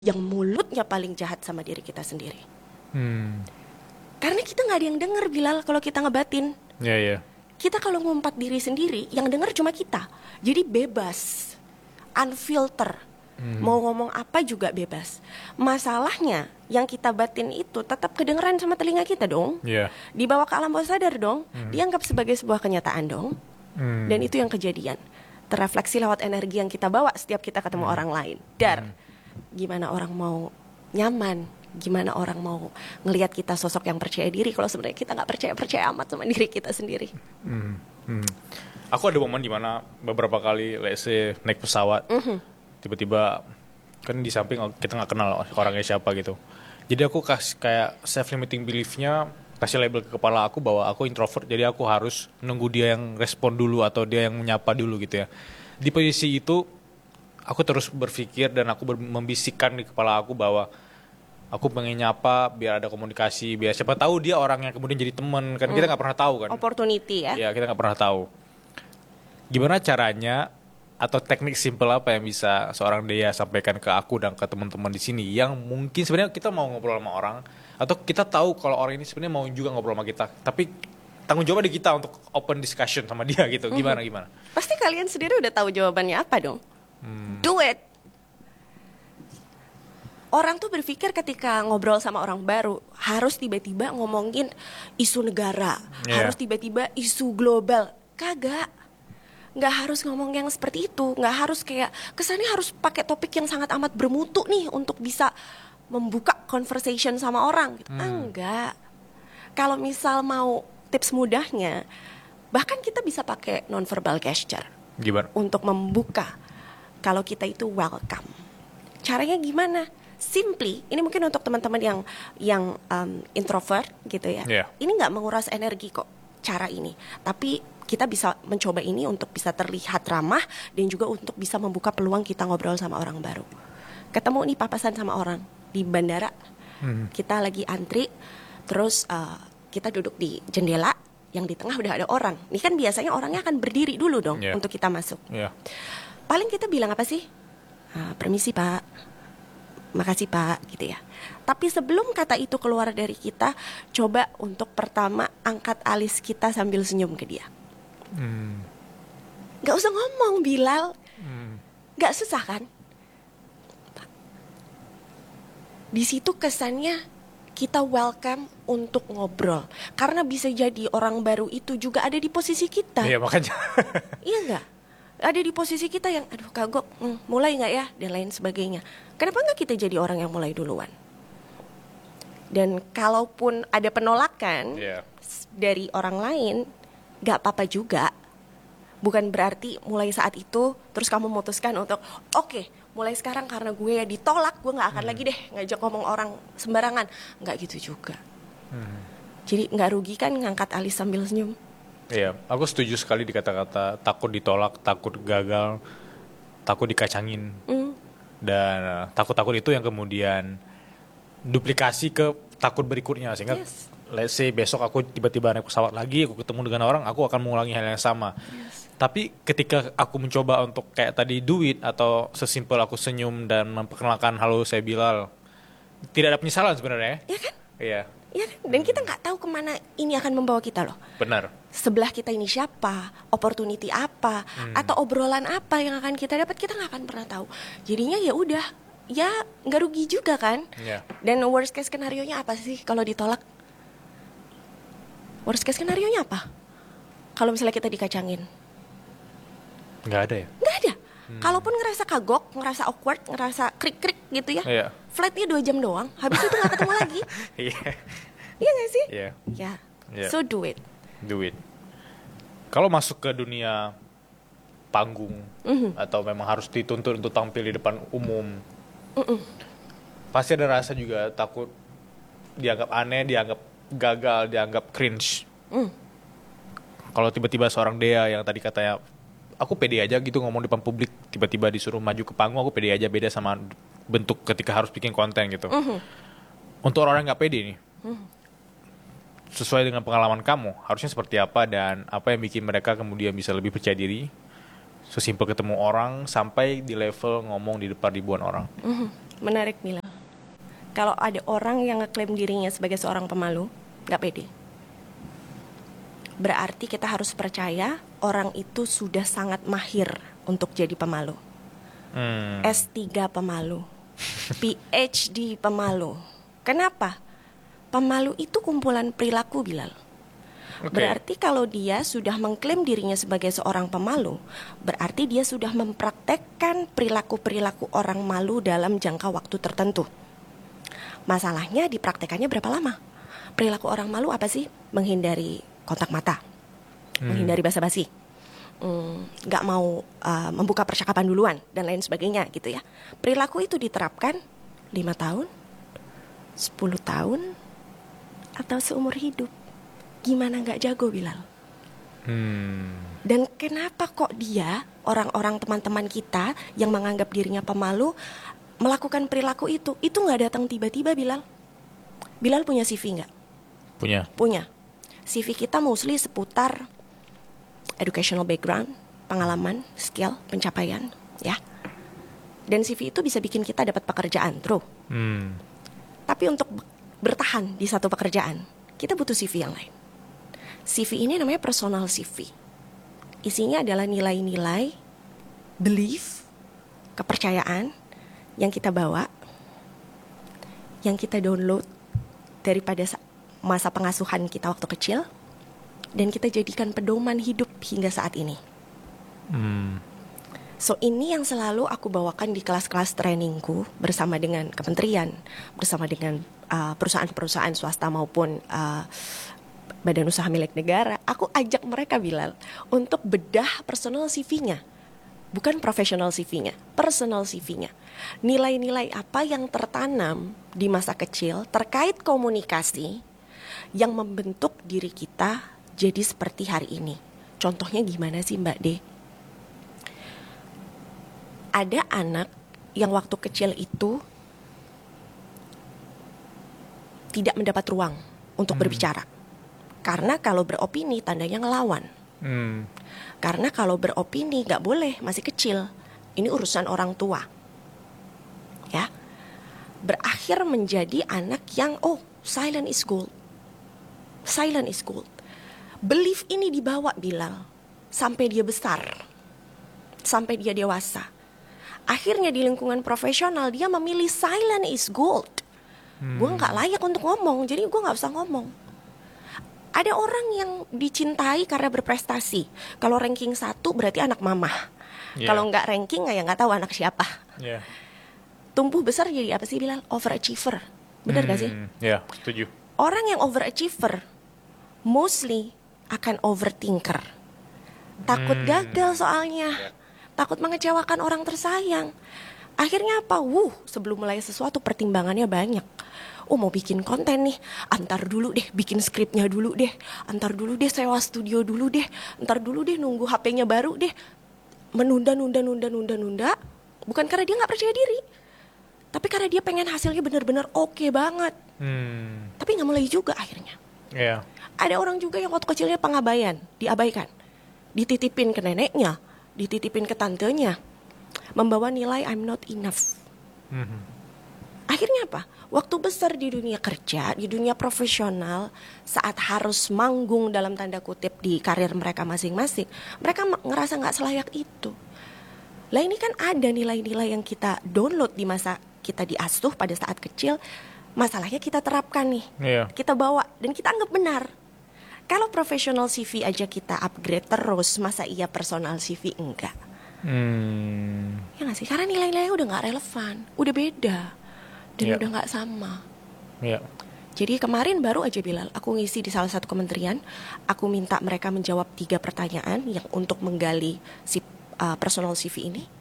yang mulutnya paling jahat sama diri kita sendiri. Hmm. Karena kita nggak ada yang denger, Bilal, kalau kita ngebatin. Ya, ya. Kita kalau ngumpat diri sendiri, yang denger cuma kita. Jadi bebas, unfilter. Mau ngomong apa juga bebas. Masalahnya yang kita batin itu tetap kedengeran sama telinga kita dong. Ya. Dibawa ke alam bawah sadar dong. Dianggap sebagai sebuah kenyataan dong. Dan itu yang kejadian. Terefleksi lewat energi yang kita bawa setiap kita ketemu orang lain. Gimana orang mau nyaman, gimana orang mau ngelihat kita sosok yang percaya diri kalau sebenarnya kita nggak percaya amat sama diri kita sendiri. Aku ada momen dimana beberapa kali, let's say, naik pesawat, tiba-tiba kan di samping kita nggak kenal orangnya siapa gitu. Jadi aku kasih kayak self-limiting belief-nya, kasih label ke kepala aku bahwa aku introvert, jadi aku harus nunggu dia yang respon dulu atau dia yang menyapa dulu gitu ya. Di posisi itu, aku terus berpikir dan aku membisikkan di kepala aku bahwa aku pengen nyapa biar ada komunikasi, biar siapa tahu dia orang yang kemudian jadi teman, kan kita nggak pernah tahu kan. Opportunity ya. Ya, kita nggak pernah tahu. Gimana caranya atau teknik simpel apa yang bisa seorang Dea sampaikan ke aku dan ke teman-teman di sini yang mungkin sebenarnya kita mau ngobrol sama orang atau kita tahu kalau orang ini sebenarnya mau juga ngobrol sama kita, tapi tanggung jawab di kita untuk open discussion sama dia gitu. Gimana? Pasti kalian sendiri udah tahu jawabannya apa dong. Do it. Orang tuh berpikir ketika ngobrol sama orang baru harus tiba-tiba ngomongin isu negara, harus tiba-tiba isu global. Kagak. Nggak harus ngomong yang seperti itu. Nggak harus kayak kesannya harus pakai topik yang sangat amat bermutu nih untuk bisa membuka conversation sama orang gitu. Enggak. Kalau misal mau tips mudahnya, bahkan kita bisa pakai nonverbal gesture. Gimana? Untuk membuka kalau kita itu welcome. Caranya gimana? Simply, ini mungkin untuk teman-teman yang introvert gitu ya. Ini nggak menguras energi kok cara ini, tapi kita bisa mencoba ini untuk bisa terlihat ramah dan juga untuk bisa membuka peluang kita ngobrol sama orang baru. Ketemu nih papasan sama orang di bandara, kita lagi antri, terus kita duduk di jendela, yang di tengah udah ada orang. Ini kan biasanya orangnya akan berdiri dulu dong untuk kita masuk. Paling kita bilang apa sih? Permisi Pak, makasih Pak, gitu ya. Tapi sebelum kata itu keluar dari kita, coba untuk pertama angkat alis kita sambil senyum ke dia. Gak usah ngomong, Bilal. Gak susah kan? Di situ kesannya kita welcome untuk ngobrol. Karena bisa jadi orang baru itu juga ada di posisi kita. Iya, makanya. Iya gak? Ada di posisi kita yang aduh kagok, mulai gak ya? Dan lain sebagainya. Kenapa gak kita jadi orang yang mulai duluan? Dan kalaupun ada penolakan dari orang lain, gak apa-apa juga. Bukan berarti mulai saat itu terus kamu memutuskan untuk oke, mulai sekarang karena gue ditolak, gue gak akan lagi deh ngajak ngomong orang sembarangan. Gak gitu juga. Jadi gak rugi kan ngangkat alis sambil senyum. Iya, aku setuju sekali di kata-kata takut ditolak, takut gagal, takut dikacangin. Dan takut-takut itu yang kemudian duplikasi ke takut berikutnya. Sehingga let's say besok aku tiba-tiba naik pesawat lagi, aku ketemu dengan orang, aku akan mengulangi hal yang sama. Tapi ketika aku mencoba untuk kayak tadi do it, atau sesimpel aku senyum dan memperkenalkan halo saya Bilal, tidak ada penyesalan sebenarnya. Iya kan? Iya. Iya kan? Dan kita nggak tahu kemana ini akan membawa kita loh. Benar. Sebelah kita ini siapa, opportunity apa, atau obrolan apa yang akan kita dapat, kita nggak akan pernah tahu. Jadinya ya udah, ya nggak rugi juga kan. Dan worst case skenario-nya apa sih kalau ditolak? Worst case skenario-nya apa? Kalau misalnya kita dikacangin? Nggak ada ya? Nggak ada. Kalaupun ngerasa kagok, ngerasa awkward, ngerasa krik-krik gitu ya, flightnya 2 jam doang, habis itu nggak ketemu lagi. Iya nggak sih? Ya. So do it. Do it. Kalau masuk ke dunia panggung atau memang harus dituntut untuk tampil di depan umum, pasti ada rasa juga takut dianggap aneh, dianggap gagal, dianggap cringe. Kalau tiba-tiba seorang Dea yang tadi katanya aku pede aja gitu ngomong di depan publik, tiba-tiba disuruh maju ke panggung, aku pede aja, beda sama bentuk ketika harus bikin konten gitu. Untuk orang yang gak pede nih, sesuai dengan pengalaman kamu, harusnya seperti apa dan apa yang bikin mereka kemudian bisa lebih percaya diri, sesimpel ketemu orang sampai di level ngomong di depan ribuan orang? Menarik Mila. Kalau ada orang yang ngeklaim dirinya sebagai seorang pemalu, gak pede. Berarti kita harus percaya orang itu sudah sangat mahir untuk jadi pemalu. S3 pemalu, PhD pemalu. Kenapa? Pemalu itu kumpulan perilaku, Bilal. Berarti kalau dia sudah mengklaim dirinya sebagai seorang pemalu, berarti dia sudah mempraktekkan perilaku-perilaku orang malu dalam jangka waktu tertentu. Masalahnya dipraktekannya berapa lama? Perilaku orang malu apa sih? Menghindari kontak mata, menghindari basa-basi, nggak mau membuka percakapan duluan, dan lain sebagainya gitu ya. Perilaku itu diterapkan 5 tahun, 10 tahun, atau seumur hidup. Gimana nggak jago, Bilal? Dan kenapa kok dia, orang-orang teman-teman kita yang menganggap dirinya pemalu, melakukan perilaku itu? Itu nggak datang tiba-tiba, Bilal. Bilal punya CV nggak? Punya. CV kita mostly seputar educational background, pengalaman, skill, pencapaian, ya. Dan CV itu bisa bikin kita dapat pekerjaan, true. Tapi untuk bertahan di satu pekerjaan, kita butuh CV yang lain. CV ini namanya personal CV. Isinya adalah nilai-nilai, belief, kepercayaan yang kita bawa, yang kita download daripada masa pengasuhan kita waktu kecil, dan kita jadikan pedoman hidup hingga saat ini. So ini yang selalu aku bawakan di kelas-kelas trainingku bersama dengan kementerian, bersama dengan perusahaan-perusahaan swasta maupun badan usaha milik negara. Aku ajak mereka, Bilal, untuk bedah personal CV-nya. Bukan professional CV-nya, personal CV-nya. Nilai-nilai apa yang tertanam di masa kecil terkait komunikasi yang membentuk diri kita jadi seperti hari ini. Contohnya gimana sih, Mbak De? Ada anak yang waktu kecil itu tidak mendapat ruang untuk berbicara. Karena kalau beropini tandanya ngelawan. Karena kalau beropini gak boleh, masih kecil. Ini urusan orang tua. Ya. Berakhir menjadi anak yang silent is gold. Silent is gold. Belief ini dibawa, Bilal, sampai dia besar, sampai dia dewasa. Akhirnya di lingkungan profesional dia memilih silent is gold. Gue gak layak untuk ngomong, jadi gue gak usah ngomong. Ada orang yang dicintai karena berprestasi. Kalau ranking 1 berarti anak mama. Kalau nggak ranking ya nggak tahu anak siapa. Tumbuh besar jadi apa sih, Bilal? Overachiever. Benar gak sih? Ya, setuju. Orang yang overachiever mostly akan overthinker. Takut gagal soalnya. Takut mengecewakan orang tersayang. Akhirnya apa? Sebelum mulai sesuatu pertimbangannya banyak. Mau bikin konten nih, antar dulu deh, bikin skripnya dulu deh, antar dulu deh, sewa studio dulu deh, antar dulu deh, nunggu HP-nya baru deh. Menunda. Bukan karena dia gak percaya diri, tapi karena dia pengen hasilnya benar-benar oke banget. Tapi gak mulai juga akhirnya. Ada orang juga yang waktu kecilnya pengabaian, diabaikan, dititipin ke neneknya, dititipin ke tantenya, membawa nilai I'm not enough. Akhirnya apa? Waktu besar di dunia kerja, di dunia profesional, saat harus manggung dalam tanda kutip di karir mereka masing-masing, mereka ngerasa gak selayak itu. Lah ini kan ada nilai-nilai yang kita download di masa kita diasuh pada saat kecil. Masalahnya kita terapkan nih, kita bawa dan kita anggap benar. Kalau profesional CV aja kita upgrade terus, masa iya personal CV enggak? Ya gak sih? Karena nilai-nilainya udah gak relevan, udah beda. Dan udah gak sama. Jadi kemarin baru aja, Bilal, aku ngisi di salah satu kementerian. Aku minta mereka menjawab 3 pertanyaan yang untuk menggali si personal CV ini.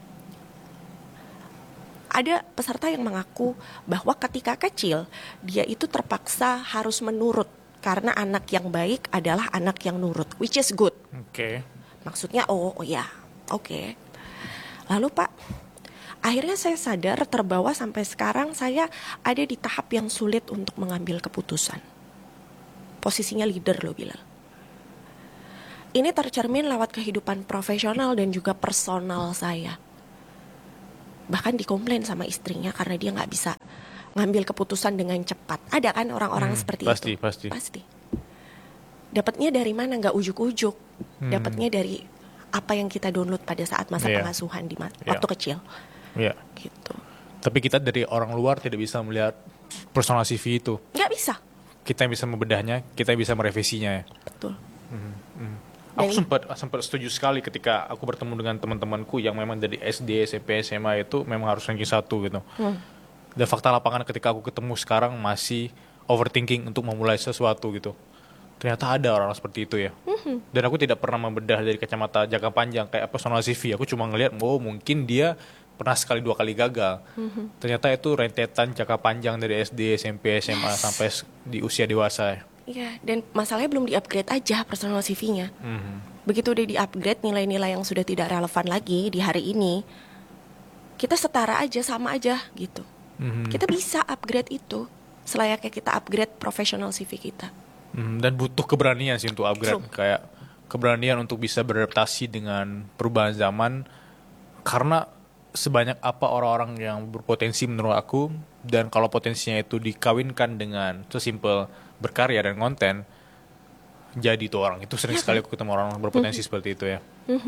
Ada peserta yang mengaku bahwa ketika kecil dia itu terpaksa harus menurut, karena anak yang baik adalah anak yang nurut, which is good. Maksudnya oke. Lalu Pak, akhirnya saya sadar, terbawa sampai sekarang saya ada di tahap yang sulit untuk mengambil keputusan. Posisinya leader loh, Bilal. Ini tercermin lewat kehidupan profesional dan juga personal saya. bahkan dikomplain sama istrinya karena dia nggak bisa ngambil keputusan dengan cepat. Ada kan orang-orang seperti itu? Pasti. Dapatnya dari mana? Nggak ujuk-ujuk. Dapatnya dari apa yang kita download pada saat masa pengasuhan di waktu kecil. Gitu. Tapi kita dari orang luar tidak bisa melihat personal CV itu. Nggak bisa. Kita yang bisa membedahnya, kita yang bisa merevisinya ya. Betul. Aku sempat setuju sekali ketika aku bertemu dengan teman-temanku yang memang dari SD, SMP, SMA itu memang harus ranking 1 gitu. Dan fakta lapangan ketika aku ketemu sekarang masih overthinking untuk memulai sesuatu gitu. Ternyata ada orang seperti itu ya. Dan aku tidak pernah membedah dari kacamata jangka panjang kayak personal CV. Aku cuma ngelihat, mungkin dia pernah sekali 2 kali gagal. Ternyata itu rentetan jangka panjang dari SD, SMP, SMA sampai di usia dewasa. Iya, dan masalahnya belum di-upgrade aja personal CV-nya. Begitu udah di-upgrade, nilai-nilai yang sudah tidak relevan lagi di hari ini, kita setara aja, sama aja gitu. Kita bisa upgrade itu selayaknya kita upgrade professional CV kita. Dan butuh keberanian sih untuk upgrade. Kayak keberanian untuk bisa beradaptasi dengan perubahan zaman. Karena sebanyak apa orang-orang yang berpotensi menurut aku, dan kalau potensinya itu dikawinkan dengan sesimpel berkarya dan konten, jadi tuh orang itu sering sekali aku ketemu orang berpotensi seperti itu ya.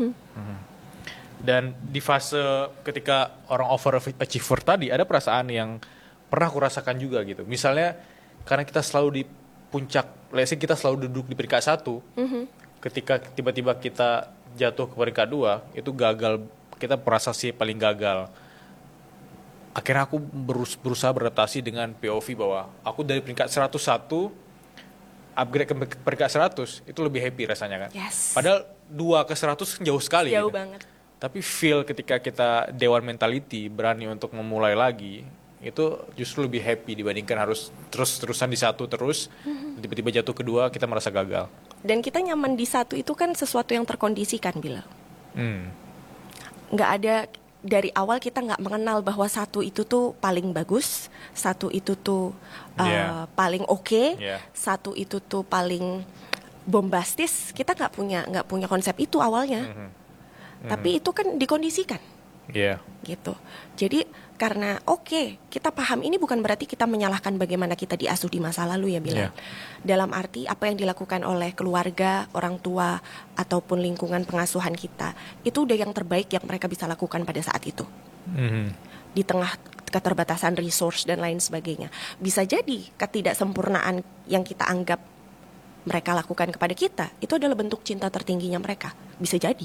Dan di fase ketika orang overachiever tadi, ada perasaan yang pernah aku rasakan juga gitu. Misalnya karena kita selalu di puncak, let's say kita selalu duduk di peringkat 1, ketika tiba-tiba kita jatuh ke peringkat 2, itu gagal, kita merasa sih paling gagal. Akhirnya aku berusaha beradaptasi dengan POV bahwa aku dari peringkat 101 upgrade ke peringkat 100 itu lebih happy rasanya kan. Padahal 2 ke 100 jauh sekali. Jauh gitu. banget. Tapi feel ketika kita dewan mentality berani untuk memulai lagi, itu justru lebih happy dibandingkan harus terus-terusan di 1 terus, tiba-tiba jatuh ke 2 kita merasa gagal. Dan kita nyaman di 1 itu kan sesuatu yang terkondisikan, Bilal. Nggak ada, dari awal kita nggak mengenal bahwa 1 itu tuh paling bagus, 1 itu tuh paling oke, 1 itu tuh paling bombastis. Kita nggak punya konsep itu awalnya. Tapi itu kan dikondisikan. Gitu. Jadi karena kita paham ini bukan berarti kita menyalahkan bagaimana kita diasuh di masa lalu ya Bilal. Dalam arti apa yang dilakukan oleh keluarga, orang tua ataupun lingkungan pengasuhan kita, itu udah yang terbaik yang mereka bisa lakukan pada saat itu. Di tengah keterbatasan resource dan lain sebagainya. Bisa jadi ketidaksempurnaan yang kita anggap mereka lakukan kepada kita itu adalah bentuk cinta tertingginya mereka. Bisa jadi.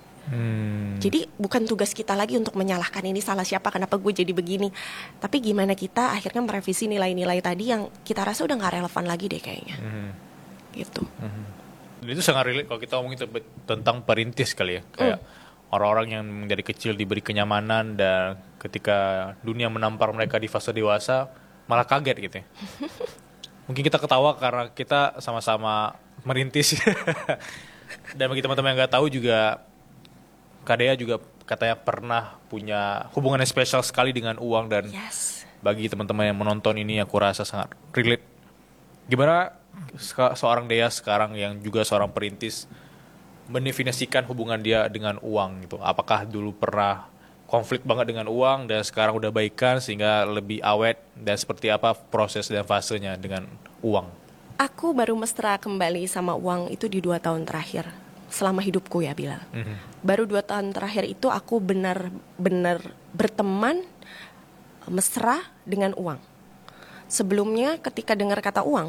Jadi bukan tugas kita lagi untuk menyalahkan ini salah siapa, kenapa gue jadi begini. Tapi gimana kita akhirnya merevisi nilai-nilai tadi yang kita rasa udah gak relevan lagi deh kayaknya. Gitu. Itu sangat relate kalau kita ngomongin tentang perintis kali ya. Kayak orang-orang yang dari kecil diberi kenyamanan dan ketika dunia menampar mereka di fase dewasa malah kaget gitu ya. Mungkin kita ketawa karena kita sama-sama merintis. Dan bagi teman-teman yang gak tahu juga, Kak Dea juga katanya pernah punya hubungan yang spesial sekali dengan uang. Dan bagi teman-teman yang menonton ini aku rasa sangat relate. Gimana seorang Dea sekarang yang juga seorang perintis mendefinisikan hubungan dia dengan uang gitu? Apakah dulu pernah konflik banget dengan uang dan sekarang udah baikan sehingga lebih awet, dan seperti apa proses dan fasenya dengan uang? Aku baru mesra kembali sama uang itu di 2 tahun terakhir selama hidupku ya Bilal. Baru 2 tahun terakhir itu aku benar-benar berteman mesra dengan uang. Sebelumnya ketika dengar kata uang,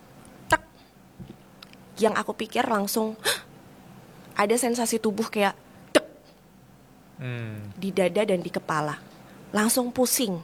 yang aku pikir langsung ada sensasi tubuh kayak di dada dan di kepala, langsung pusing.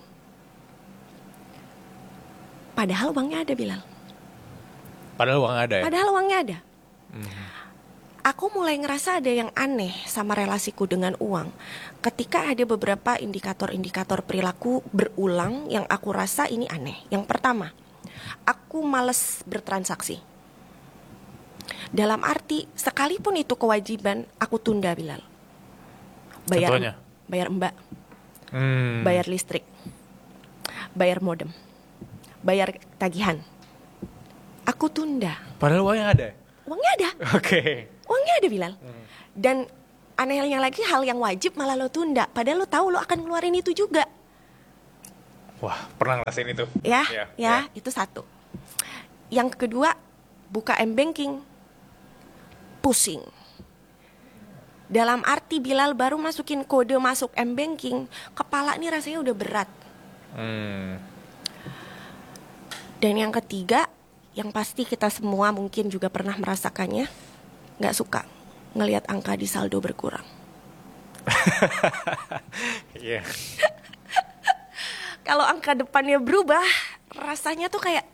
Padahal uangnya ada Bilal. Padahal uangnya ada. Aku mulai ngerasa ada yang aneh sama relasiku dengan uang ketika ada beberapa indikator-indikator perilaku berulang yang aku rasa ini aneh. Yang pertama, aku males bertransaksi. Dalam arti, sekalipun itu kewajiban, aku tunda Bilal. Bayar mbak, bayar listrik, bayar modem, bayar tagihan. Aku tunda. Padahal uangnya ada? Uangnya ada. Oke. Uangnya ada Bilal. Dan anehnya lagi hal yang wajib malah lo tunda, padahal lo tahu lo akan ngeluarin itu juga. Wah, pernah ngerasain itu. Ya, itu satu. Yang kedua, buka m-banking, pusing. Dalam arti Bilal baru masukin kode masuk m-banking, kepala nih rasanya udah berat. Dan yang ketiga, yang pasti kita semua mungkin juga pernah merasakannya, gak suka ngelihat angka di saldo berkurang. Iya. Kalau angka depannya berubah, rasanya tuh kayak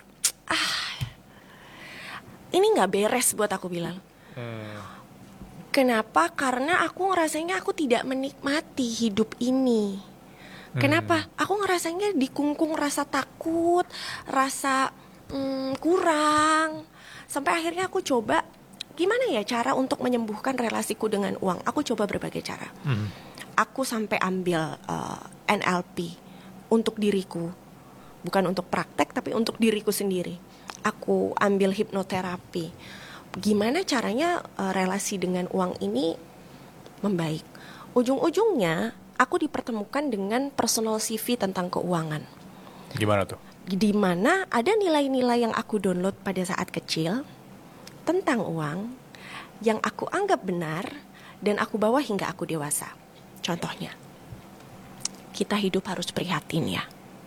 ini gak beres buat aku, Bilal. Kenapa? Karena aku ngerasanya aku tidak menikmati hidup ini. Kenapa? Aku ngerasanya dikungkung rasa takut, rasa kurang. Sampai akhirnya aku coba, gimana ya cara untuk menyembuhkan relasiku dengan uang. Aku coba berbagai cara. Aku sampai ambil NLP untuk diriku. Bukan untuk praktek, tapi untuk diriku sendiri. Aku ambil hipnoterapi. Gimana caranya relasi dengan uang ini membaik. Ujung-ujungnya aku dipertemukan dengan personal CV tentang keuangan. Gimana tuh? Di mana ada nilai-nilai yang aku download pada saat kecil tentang uang yang aku anggap benar dan aku bawa hingga aku dewasa. Contohnya, kita hidup harus prihatin ya.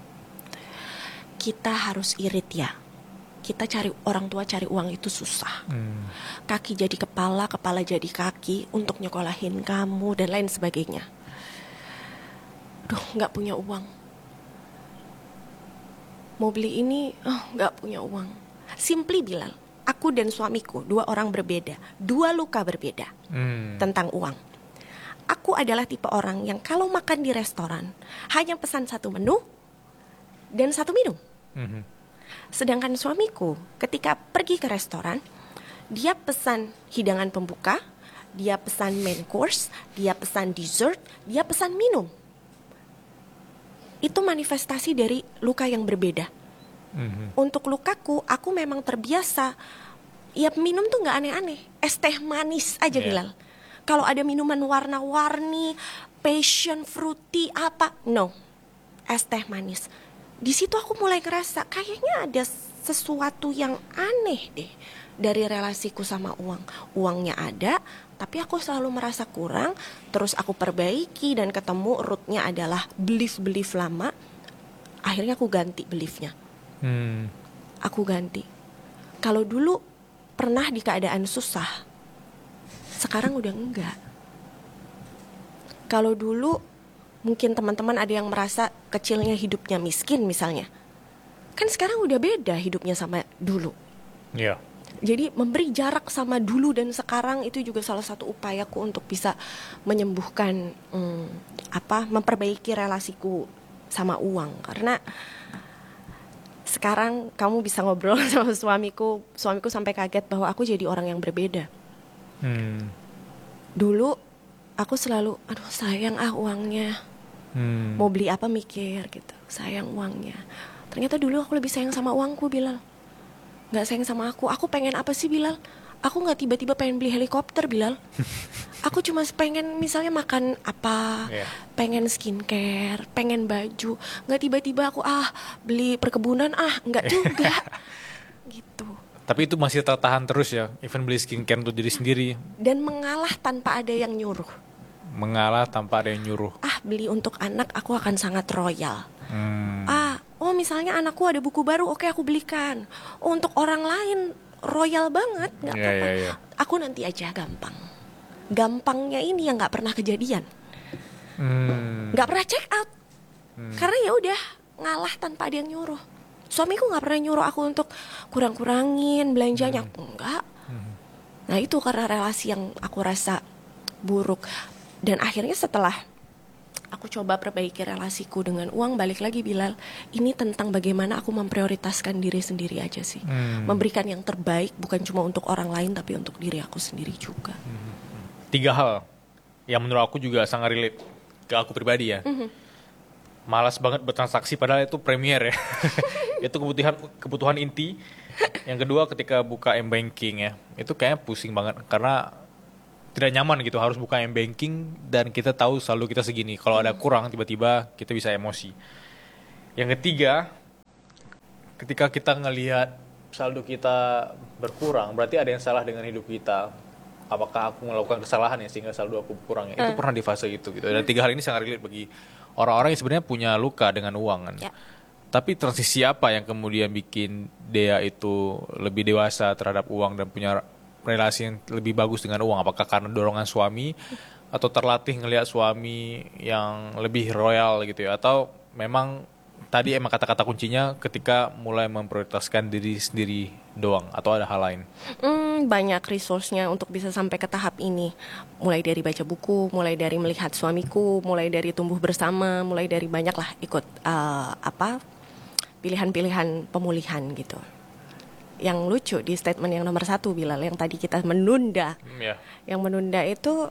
Kita harus irit ya. Kita cari orang tua cari uang itu susah. Kaki jadi kepala, kepala jadi kaki untuk nyekolahin kamu dan lain sebagainya. Duh, nggak punya uang. Mau beli ini, nggak punya uang. Simply Bilal, aku dan suamiku, dua orang berbeda, dua luka berbeda tentang uang. Aku adalah tipe orang yang kalau makan di restoran hanya pesan satu menu dan satu minum. Sedangkan suamiku ketika pergi ke restoran, dia pesan hidangan pembuka, dia pesan main course, dia pesan dessert, dia pesan minum. Itu manifestasi dari luka yang berbeda. Untuk lukaku, aku memang terbiasa. Ya minum tuh gak aneh-aneh. Es teh manis aja Bilal. Kalau ada minuman warna-warni, passion, fruity, apa, no. Es teh manis. Di situ aku mulai ngerasa kayaknya ada sesuatu yang aneh deh dari relasiku sama uang. Uangnya ada, tapi aku selalu merasa kurang. Terus aku perbaiki dan ketemu rootnya adalah belief lama. Akhirnya aku ganti beliefnya. Aku ganti. Kalau dulu pernah di keadaan susah, sekarang udah enggak. Kalau dulu mungkin teman-teman ada yang merasa kecilnya hidupnya miskin misalnya. Kan sekarang udah beda hidupnya sama dulu. Iya. Jadi memberi jarak sama dulu dan sekarang itu juga salah satu upayaku untuk bisa menyembuhkan memperbaiki relasiku sama uang. Karena sekarang kamu bisa ngobrol sama suamiku sampai kaget bahwa aku jadi orang yang berbeda. Dulu aku selalu sayang uangnya. Mau beli apa mikir gitu, sayang uangnya. Ternyata dulu aku lebih sayang sama uangku, Bilal. Gak sayang sama aku pengen apa sih, Bilal? Aku gak tiba-tiba pengen beli helikopter, Bilal. Aku cuma pengen misalnya makan apa, pengen skincare, pengen baju. Gak tiba-tiba aku beli perkebunan, gak juga. Gitu. Tapi itu masih tertahan terus ya, even beli skincare untuk diri sendiri. Dan mengalah tanpa ada yang nyuruh. Mengalah tanpa ada yang nyuruh. Beli untuk anak aku akan sangat royal. Misalnya anakku ada buku baru, oke aku belikan. Untuk orang lain royal banget, nggak apa-apa. Aku nanti aja gampang. Gampangnya ini yang nggak pernah kejadian. Nggak pernah check out. Karena ya udah ngalah tanpa ada yang nyuruh. Suamiku nggak pernah nyuruh aku untuk kurang-kurangin belanjanya, enggak. Nah itu karena relasi yang aku rasa buruk. Dan akhirnya setelah aku coba perbaiki relasiku dengan uang, balik lagi Bilal, ini tentang bagaimana aku memprioritaskan diri sendiri aja sih. Memberikan yang terbaik bukan cuma untuk orang lain tapi untuk diri aku sendiri juga. 3 hal yang menurut aku juga sangat relate ke aku pribadi ya. Malas banget bertransaksi padahal itu premier ya. Itu kebutuhan inti. Yang kedua ketika buka m-banking ya, itu kayaknya pusing banget karena tidak nyaman gitu, harus buka M-banking dan kita tahu saldo kita segini. Kalau ada kurang tiba-tiba kita bisa emosi. Yang ketiga, ketika kita ngelihat saldo kita berkurang, berarti ada yang salah dengan hidup kita. Apakah aku melakukan kesalahan ya sehingga saldo aku berkurang ya? Itu pernah di fase itu gitu. Dan 3 hal ini sangat relate bagi orang-orang yang sebenarnya punya luka dengan uang kan. Yeah. Tapi transisi apa yang kemudian bikin Dea itu lebih dewasa terhadap uang dan punya relasi yang lebih bagus dengan uang? Apakah karena dorongan suami atau terlatih ngelihat suami yang lebih royal gitu ya? Atau memang tadi emang kata-kata kuncinya ketika mulai memprioritaskan diri sendiri doang, atau ada hal lain? Banyak resource-nya untuk bisa sampai ke tahap ini. Mulai dari baca buku, mulai dari melihat suamiku, mulai dari tumbuh bersama, mulai dari banyak lah ikut pilihan-pilihan pemulihan gitu. Yang lucu di statement yang nomor 1 Bilal, yang tadi kita menunda. Yang menunda itu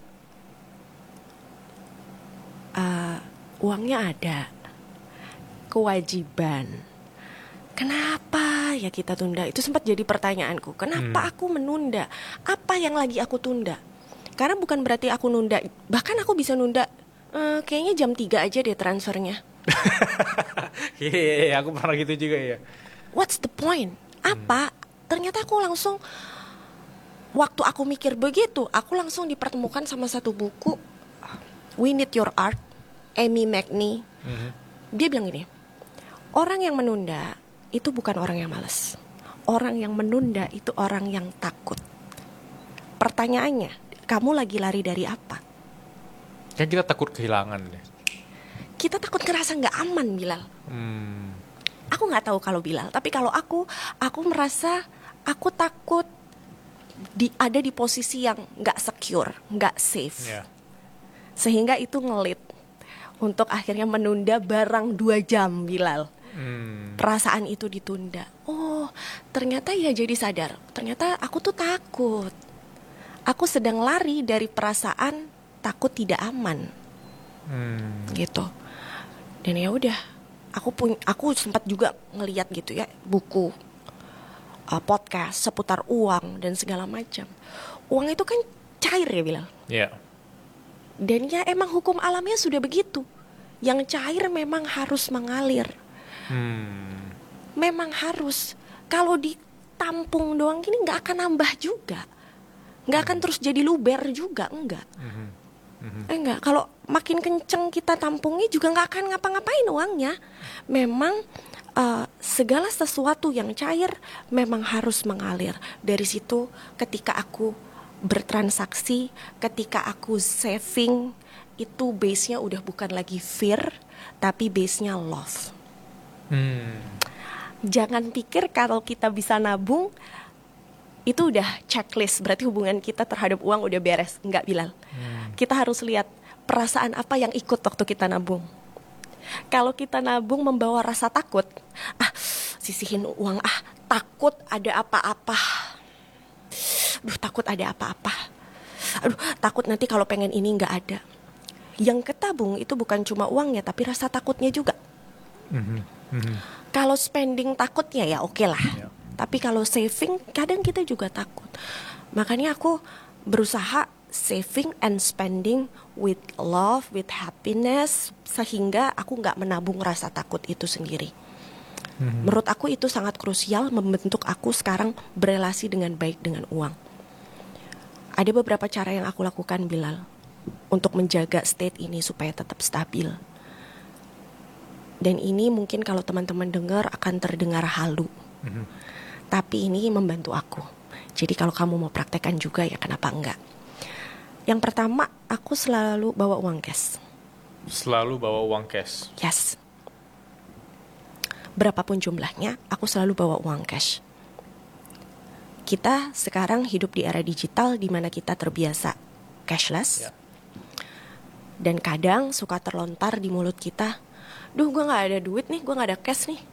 uangnya ada, kewajiban. Kenapa ya kita tunda? Itu sempat jadi pertanyaanku. Kenapa aku menunda? Apa yang lagi aku tunda? Karena bukan berarti aku nunda. Bahkan aku bisa nunda kayaknya jam 3 aja deh transfernya. Iya, aku pernah gitu juga ya. What's the point? Apa? Ternyata aku langsung, waktu aku mikir begitu, aku langsung dipertemukan sama satu buku, We Need Your Art, Amy McNee. Dia bilang gini, orang yang menunda itu bukan orang yang malas. Orang yang menunda itu orang yang takut. Pertanyaannya, kamu lagi lari dari apa? Kan kita takut kehilangan deh. Kita takut ngerasa gak aman, Bilal. Aku gak tahu kalau Bilal, tapi kalau aku merasa aku takut ada di posisi yang gak secure, gak safe. Sehingga itu ngelit untuk akhirnya menunda barang 2 jam, Bilal. Perasaan itu ditunda. Oh, ternyata ya jadi sadar. Ternyata aku tuh takut. Aku sedang lari dari perasaan takut tidak aman. Gitu. Dan ya udah, aku sempat juga ngeliat gitu ya, buku, podcast seputar uang dan segala macam. Uang itu kan cair ya Bilal. Dan ya emang hukum alamnya sudah begitu. Yang cair memang harus mengalir. Memang harus. Kalau ditampung doang gini nggak akan nambah juga. Nggak akan terus jadi luber juga, enggak. Enggak, kalau makin kenceng kita tampungnya juga nggak akan ngapa-ngapain uangnya. Memang segala sesuatu yang cair memang harus mengalir. Dari situ ketika aku bertransaksi, ketika aku saving, itu base-nya udah bukan lagi fear, tapi base-nya love. Jangan pikir kalau kita bisa nabung itu udah checklist, berarti hubungan kita terhadap uang udah beres. Enggak, Bilal. Kita harus lihat perasaan apa yang ikut waktu kita nabung. Kalau kita nabung membawa rasa takut, sisihin uang, takut ada apa-apa. Takut ada apa-apa. Takut nanti kalau pengen ini nggak ada. Yang ketabung itu bukan cuma uangnya, tapi rasa takutnya juga. Kalau spending takutnya ya oke lah. Tapi kalau saving kadang kita juga takut. Makanya aku berusaha saving and spending with love, with happiness, sehingga aku nggak menabung rasa takut itu sendiri. Menurut aku itu sangat krusial membentuk aku sekarang berelasi dengan baik dengan uang. Ada beberapa cara yang aku lakukan, Bilal, untuk menjaga state ini supaya tetap stabil. Dan ini mungkin kalau teman-teman dengar akan terdengar halu. Tapi ini membantu aku. Jadi kalau kamu mau praktekkan juga ya kenapa enggak. Yang pertama, aku selalu bawa uang cash. Selalu bawa uang cash? Yes. Berapapun jumlahnya, aku selalu bawa uang cash. Kita sekarang hidup di era digital di mana kita terbiasa cashless. Dan kadang suka terlontar di mulut kita, gue gak ada duit nih, gue gak ada cash nih.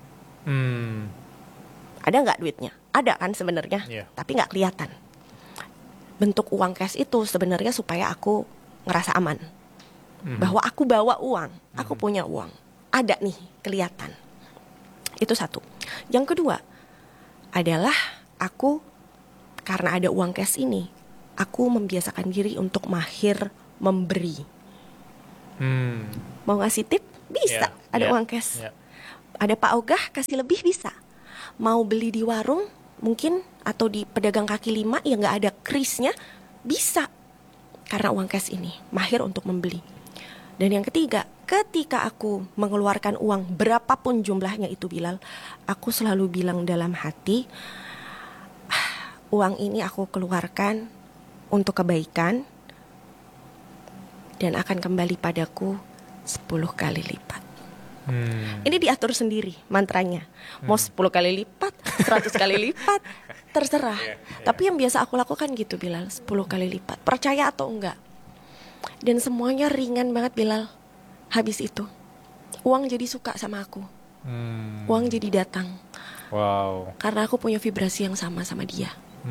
Ada gak duitnya? Ada kan sebenarnya, tapi gak kelihatan. Bentuk uang cash itu sebenarnya supaya aku ngerasa aman. Bahwa aku bawa uang, aku punya uang. Ada nih, kelihatan. Itu satu. Yang kedua adalah aku, karena ada uang cash ini, aku membiasakan diri untuk mahir memberi. Mau ngasih tip? Bisa, ada uang cash. Ada Pak Ogah kasih lebih bisa. Mau beli di warung mungkin atau di pedagang kaki lima yang gak ada krisnya, bisa. Karena uang cash ini mahir untuk membeli. Dan yang ketiga, ketika aku mengeluarkan uang berapapun jumlahnya itu Bilal, aku selalu bilang dalam hati, uang ini aku keluarkan untuk kebaikan dan akan kembali padaku 10 kali lipat. Ini diatur sendiri mantranya. Mau 10 kali lipat, 100 kali lipat, terserah. Tapi yang biasa aku lakukan gitu Bilal, 10 kali lipat. Percaya atau enggak? Dan semuanya ringan banget Bilal. Habis itu uang jadi suka sama aku. Uang jadi datang. Wow. Karena aku punya vibrasi yang sama dia.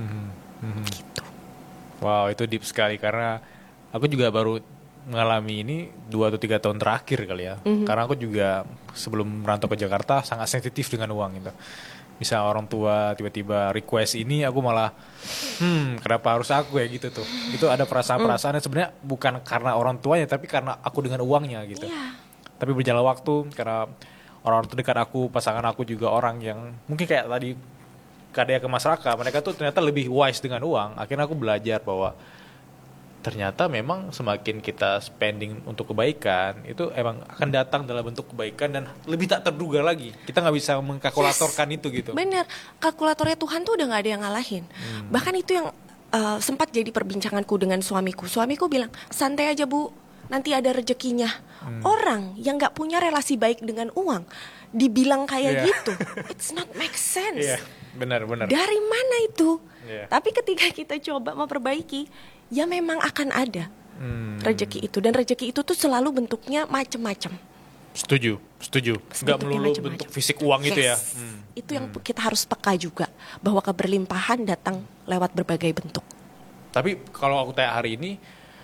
Gitu. Wow, itu deep sekali. Karena aku juga baru mengalami ini 2 atau 3 tahun terakhir kali ya. Karena aku juga sebelum merantau ke Jakarta sangat sensitif dengan uang gitu. Misal orang tua tiba-tiba request ini, aku malah kenapa harus aku ya gitu tuh. Itu ada perasaan-perasaan yang sebenarnya bukan karena orang tuanya, tapi karena aku dengan uangnya gitu. Tapi berjalan waktu, karena orang terdekat aku, pasangan aku juga orang yang mungkin kayak tadi Kadea ke masyarakat, mereka tuh ternyata lebih wise dengan uang. Akhirnya aku belajar bahwa ternyata memang semakin kita spending untuk kebaikan, itu emang akan datang dalam bentuk kebaikan dan lebih tak terduga lagi. Kita nggak bisa mengkalkulatorkan itu gitu. Bener, kalkulatornya Tuhan tuh udah nggak ada yang ngalahin. Bahkan itu yang sempat jadi perbincanganku dengan suamiku. Suamiku bilang, santai aja Bu, nanti ada rezekinya. Orang yang nggak punya relasi baik dengan uang dibilang kayak gitu, it's not make sense. Benar. Dari mana itu? Tapi ketika kita coba memperbaiki, ya memang akan ada rezeki itu. Dan rezeki itu tuh selalu bentuknya macam-macam. Setuju. Nggak melulu bentuk fisik uang itu ya. Itu yang kita harus peka juga, bahwa keberlimpahan datang lewat berbagai bentuk. Tapi kalau aku tanya hari ini,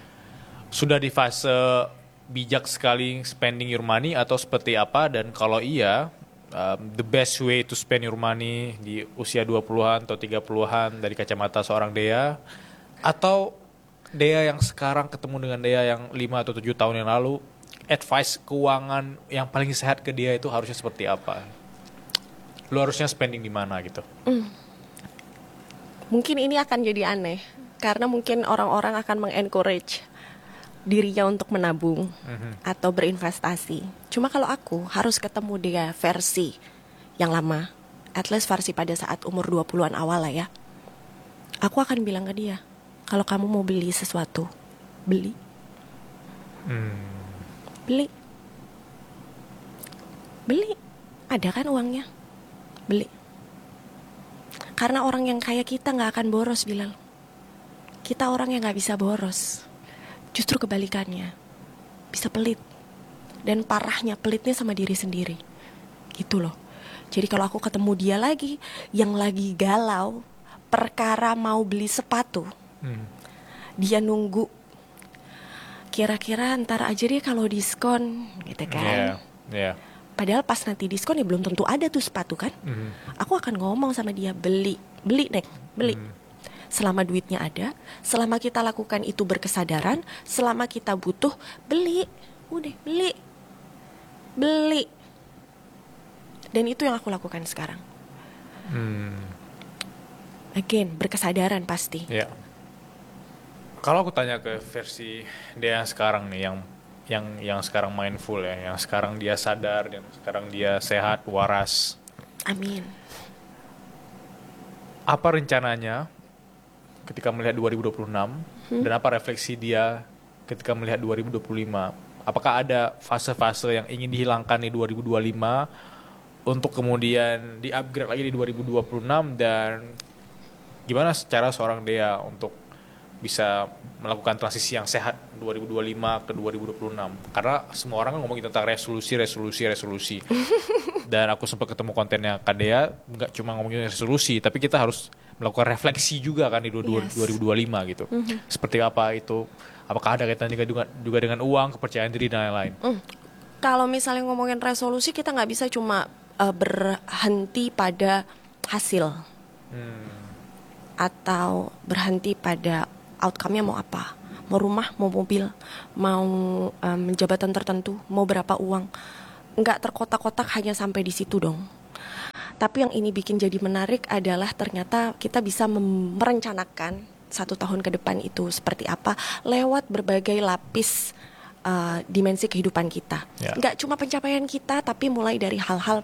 sudah di fase bijak sekali spending your money atau seperti apa? Dan kalau iya, the best way to spend your money di usia 20-an atau 30-an dari kacamata seorang Dea, atau Dea yang sekarang ketemu dengan Dea yang 5 atau 7 tahun yang lalu, advice keuangan yang paling sehat ke dia itu harusnya seperti apa? Lu harusnya spending di mana gitu? Mungkin ini akan jadi aneh, karena mungkin orang-orang akan mengencourage dirinya untuk menabung atau berinvestasi. Cuma kalau aku harus ketemu dia versi yang lama, at least versi pada saat umur 20-an awal lah ya. Aku akan bilang ke dia, kalau kamu mau beli sesuatu, beli. Beli. Ada kan uangnya? Beli. Karena orang yang kaya kita gak akan boros, Bilal. Kita orang yang gak bisa boros. Justru kebalikannya, bisa pelit. Dan parahnya pelitnya sama diri sendiri. Gitu loh. Jadi kalau aku ketemu dia lagi, yang lagi galau perkara mau beli sepatu, dia nunggu kira-kira ntar aja deh kalau diskon gitu kan. Padahal pas nanti diskon ya belum tentu ada tuh sepatu kan. Aku akan ngomong sama dia, beli Nek, beli. Selama duitnya ada, selama kita lakukan itu berkesadaran, selama kita butuh, beli. Udah, beli. Dan itu yang aku lakukan sekarang. Again, berkesadaran pasti. Kalau aku tanya ke versi dia yang sekarang nih, yang sekarang mindful ya, yang sekarang dia sadar, yang sekarang dia sehat, waras. Amin. Apa rencananya ketika melihat 2026 dan apa refleksi dia ketika melihat 2025? Apakah ada fase-fase yang ingin dihilangkan di 2025 untuk kemudian di-upgrade lagi di 2026, dan gimana secara seorang Dea untuk bisa melakukan transisi yang sehat 2025 ke 2026? Karena semua orang kan ngomongin tentang resolusi. Dan aku sempat ketemu kontennya Kadea, nggak cuma ngomongin resolusi, tapi kita harus melakukan refleksi juga kan di 2025 gitu. Seperti apa itu? Apakah ada kaitannya juga dengan uang, kepercayaan diri dan lain-lain? Kalau misalnya ngomongin resolusi, kita nggak bisa cuma berhenti pada hasil atau berhenti pada outcome-nya mau apa. Mau rumah, mau mobil, mau jabatan tertentu, mau berapa uang. Nggak terkotak-kotak hanya sampai di situ dong. Tapi yang ini bikin jadi menarik adalah ternyata kita bisa merencanakan 1 tahun ke depan itu seperti apa lewat berbagai lapis dimensi kehidupan kita. Nggak cuma pencapaian kita, tapi mulai dari hal-hal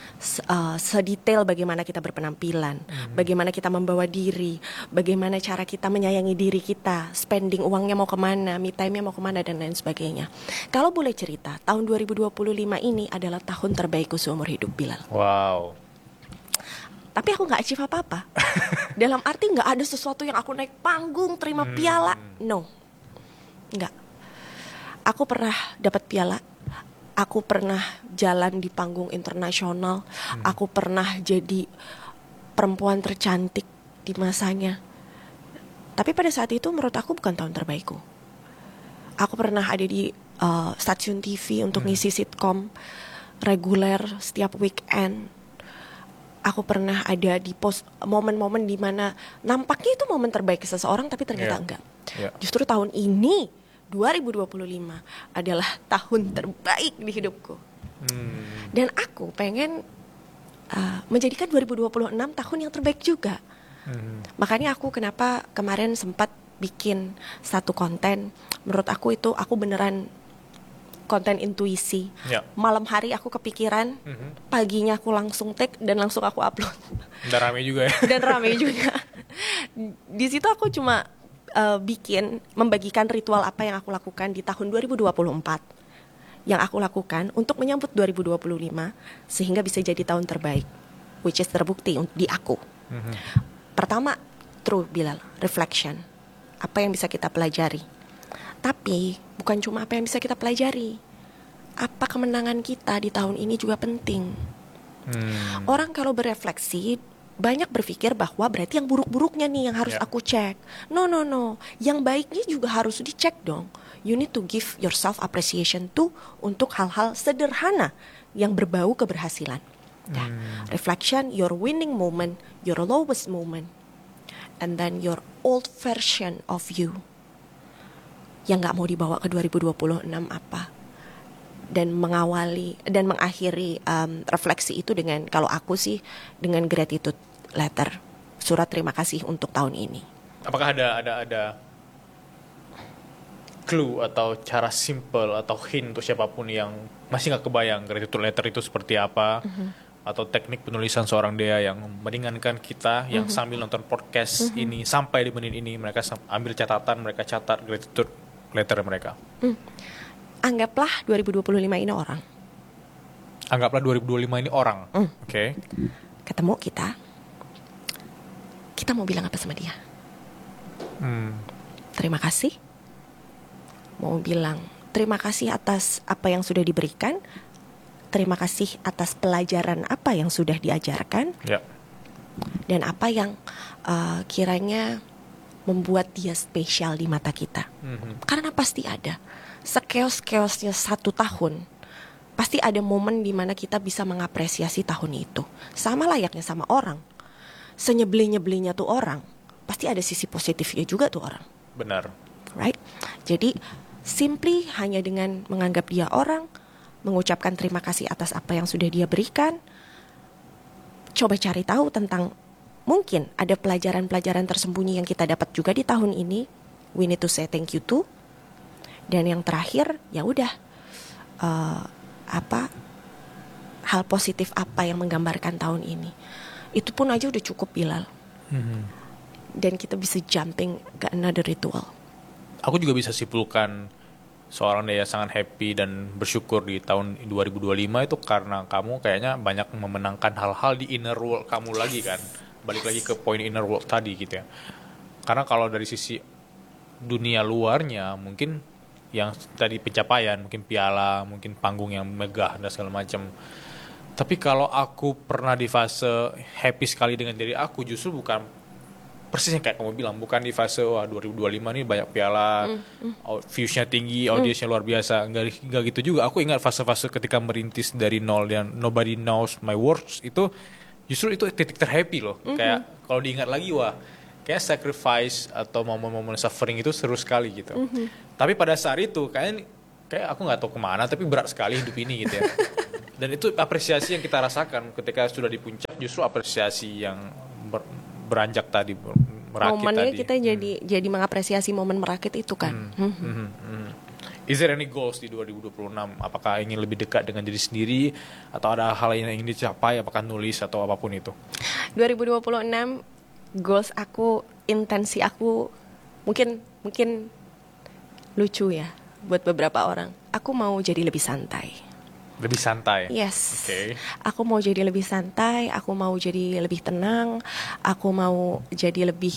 sedetail bagaimana kita berpenampilan, bagaimana kita membawa diri, bagaimana cara kita menyayangi diri kita, spending uangnya mau kemana, me time-nya mau kemana, dan lain sebagainya. Kalau boleh cerita, tahun 2025 ini adalah tahun terbaikku seumur hidup, Bilal. Wow. Tapi aku gak achieve apa-apa. Dalam arti gak ada sesuatu yang aku naik panggung, terima piala. No, enggak. Aku pernah dapat piala. Aku pernah jalan di panggung internasional. Aku pernah jadi perempuan tercantik di masanya. Tapi pada saat itu menurut aku bukan tahun terbaikku. Aku pernah ada di stasiun TV untuk ngisi sitkom reguler setiap weekend. Aku pernah ada di momen-momen di mana nampaknya itu momen terbaik seseorang, tapi ternyata enggak. Justru tahun ini 2025 adalah tahun terbaik di hidupku. Dan aku pengen menjadikan 2026 tahun yang terbaik juga. Makanya aku kenapa kemarin sempat bikin satu konten. Menurut aku itu aku beneran konten intuisi. Malam hari aku kepikiran, paginya aku langsung take dan langsung aku upload. Dan rame juga ya. Dan rame juga. Di situ aku cuma membagikan ritual apa yang aku lakukan di tahun 2024 yang aku lakukan untuk menyambut 2025 sehingga bisa jadi tahun terbaik, which is terbukti di aku. Pertama, true Bilal, reflection. Apa yang bisa kita pelajari. Tapi bukan cuma apa yang bisa kita pelajari, apa kemenangan kita di tahun ini juga penting. Orang kalau berefleksi banyak berpikir bahwa berarti yang buruk-buruknya nih yang harus aku cek. No. Yang baiknya juga harus dicek dong. You need to give yourself appreciation too untuk hal-hal sederhana yang berbau keberhasilan. Reflection, your winning moment, your lowest moment, and then your old version of you yang gak mau dibawa ke 2026 apa. Dan mengawali dan mengakhiri refleksi itu dengan, kalau aku sih, dengan gratitude letter, surat terima kasih untuk tahun ini. Apakah ada clue atau cara simple atau hint untuk siapapun yang masih nggak kebayang gratitude letter itu seperti apa, atau teknik penulisan seorang Dea yang meringankan kita, yang sambil nonton podcast ini sampai di menit ini mereka ambil catatan, mereka catat gratitude letter mereka. Anggaplah 2025 ini orang. Anggaplah 2025 ini orang. Oke. Ketemu kita mau bilang apa sama dia? Terima kasih. Mau bilang terima kasih atas apa yang sudah diberikan. Terima kasih atas pelajaran apa yang sudah diajarkan. Dan apa yang kiranya membuat dia spesial di mata kita. Karena pasti ada. Sekeos-keosnya 1 tahun, pasti ada momen di mana kita bisa mengapresiasi tahun itu. Sama layaknya sama orang. Senyebelin-nyebelinya tuh orang, pasti ada sisi positifnya juga tuh orang. Benar. Right? Jadi simply hanya dengan menganggap dia orang, mengucapkan terima kasih atas apa yang sudah dia berikan. Coba cari tahu tentang, mungkin ada pelajaran-pelajaran tersembunyi yang kita dapat juga di tahun ini. We need to say thank you too. Dan yang terakhir, ya udah, hal positif apa yang menggambarkan tahun ini. Itu pun aja udah cukup, Bilal. Dan kita bisa jumping ke another ritual. Aku juga bisa simpulkan seorang Dea sangat happy dan bersyukur di tahun 2025 itu karena kamu kayaknya banyak memenangkan hal-hal di inner world kamu lagi kan. Balik lagi ke poin inner world tadi gitu ya. Karena kalau dari sisi dunia luarnya mungkin yang tadi pencapaian, mungkin piala, mungkin panggung yang megah dan segala macam. Tapi kalau aku pernah di fase happy sekali dengan diri aku, justru bukan persisnya kayak kamu bilang, bukan di fase wah 2025 ini banyak piala, viewsnya tinggi, audiensnya luar biasa. Enggak gitu juga. Aku ingat fase-fase ketika merintis dari nol dan nobody knows my words, itu justru itu titik terhappy loh. Kayak kalau diingat lagi, wah kayak sacrifice atau momen-momen suffering itu seru sekali gitu. Tapi pada saat itu kayak aku nggak tahu kemana, tapi berat sekali hidup ini gitu ya. Dan itu apresiasi yang kita rasakan ketika sudah di puncak, justru apresiasi yang beranjak tadi, merakit momennya tadi. Kita jadi mengapresiasi momen merakit itu kan. Is there any goals di 2026? Apakah ingin lebih dekat dengan diri sendiri atau ada hal yang ingin dicapai, apakah nulis atau apapun itu? 2026 goals aku, intensi aku mungkin lucu ya buat beberapa orang. Aku mau jadi lebih santai. Lebih santai? Yes. Okay. Aku mau jadi lebih santai, aku mau jadi lebih tenang, aku mau jadi lebih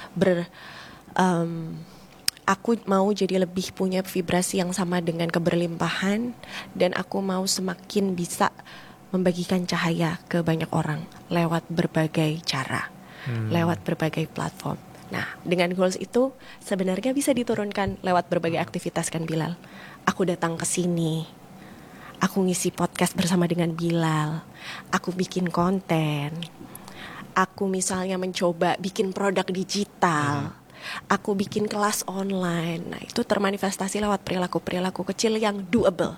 aku mau jadi lebih punya vibrasi yang sama dengan keberlimpahan, dan aku mau semakin bisa membagikan cahaya ke banyak orang lewat berbagai cara, lewat berbagai platform. Nah, dengan goals itu sebenarnya bisa diturunkan lewat berbagai aktivitas kan Bilal. Aku datang ke sini, aku ngisi podcast bersama dengan Bilal, aku bikin konten, aku misalnya mencoba bikin produk digital, aku bikin kelas online. Nah, itu termanifestasi lewat perilaku-perilaku kecil yang doable.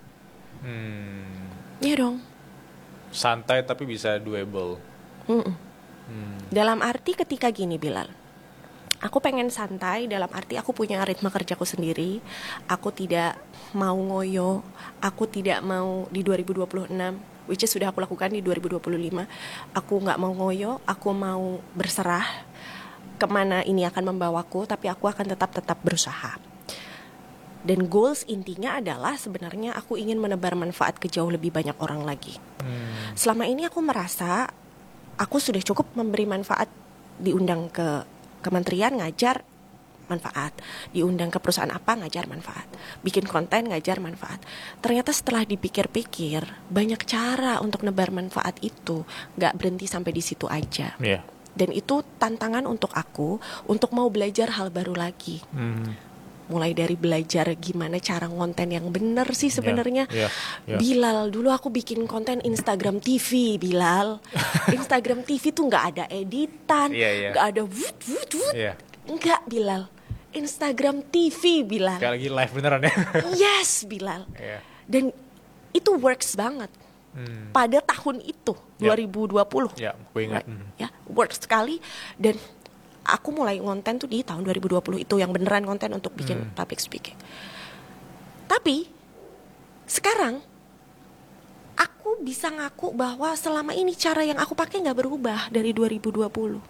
Iya dong. Santai tapi bisa doable. Dalam arti ketika gini Bilal, aku pengen santai dalam arti aku punya ritme kerjaku sendiri. Aku tidak mau ngoyo, aku tidak mau di 2026, which is sudah aku lakukan di 2025. Aku gak mau ngoyo, aku mau berserah kemana ini akan membawaku, tapi aku akan tetap berusaha. Dan goals intinya adalah sebenarnya aku ingin menebar manfaat ke jauh lebih banyak orang lagi. Selama ini aku merasa aku sudah cukup memberi manfaat, diundang ke kementerian ngajar manfaat, diundang ke perusahaan apa ngajar manfaat, bikin konten ngajar manfaat. Ternyata setelah dipikir-pikir banyak cara untuk nebar manfaat itu, gak berhenti sampai di situ aja. Dan itu tantangan untuk aku, untuk mau belajar hal baru lagi. Mulai dari belajar gimana cara ngonten yang benar sih sebenarnya. Bilal, dulu aku bikin konten Instagram TV, Bilal. Instagram TV tuh nggak ada editan, nggak ada wut. Nggak, Bilal. Instagram TV, Bilal. Kayak lagi live beneran ya. Yes, Bilal. Dan itu works banget. Pada tahun itu 2020 aku ingat. Ya, work sekali. Dan aku mulai ngonten tuh di tahun 2020 itu, yang beneran konten untuk bikin public speaking. Tapi sekarang aku bisa ngaku bahwa selama ini cara yang aku pakai nggak berubah dari 2020.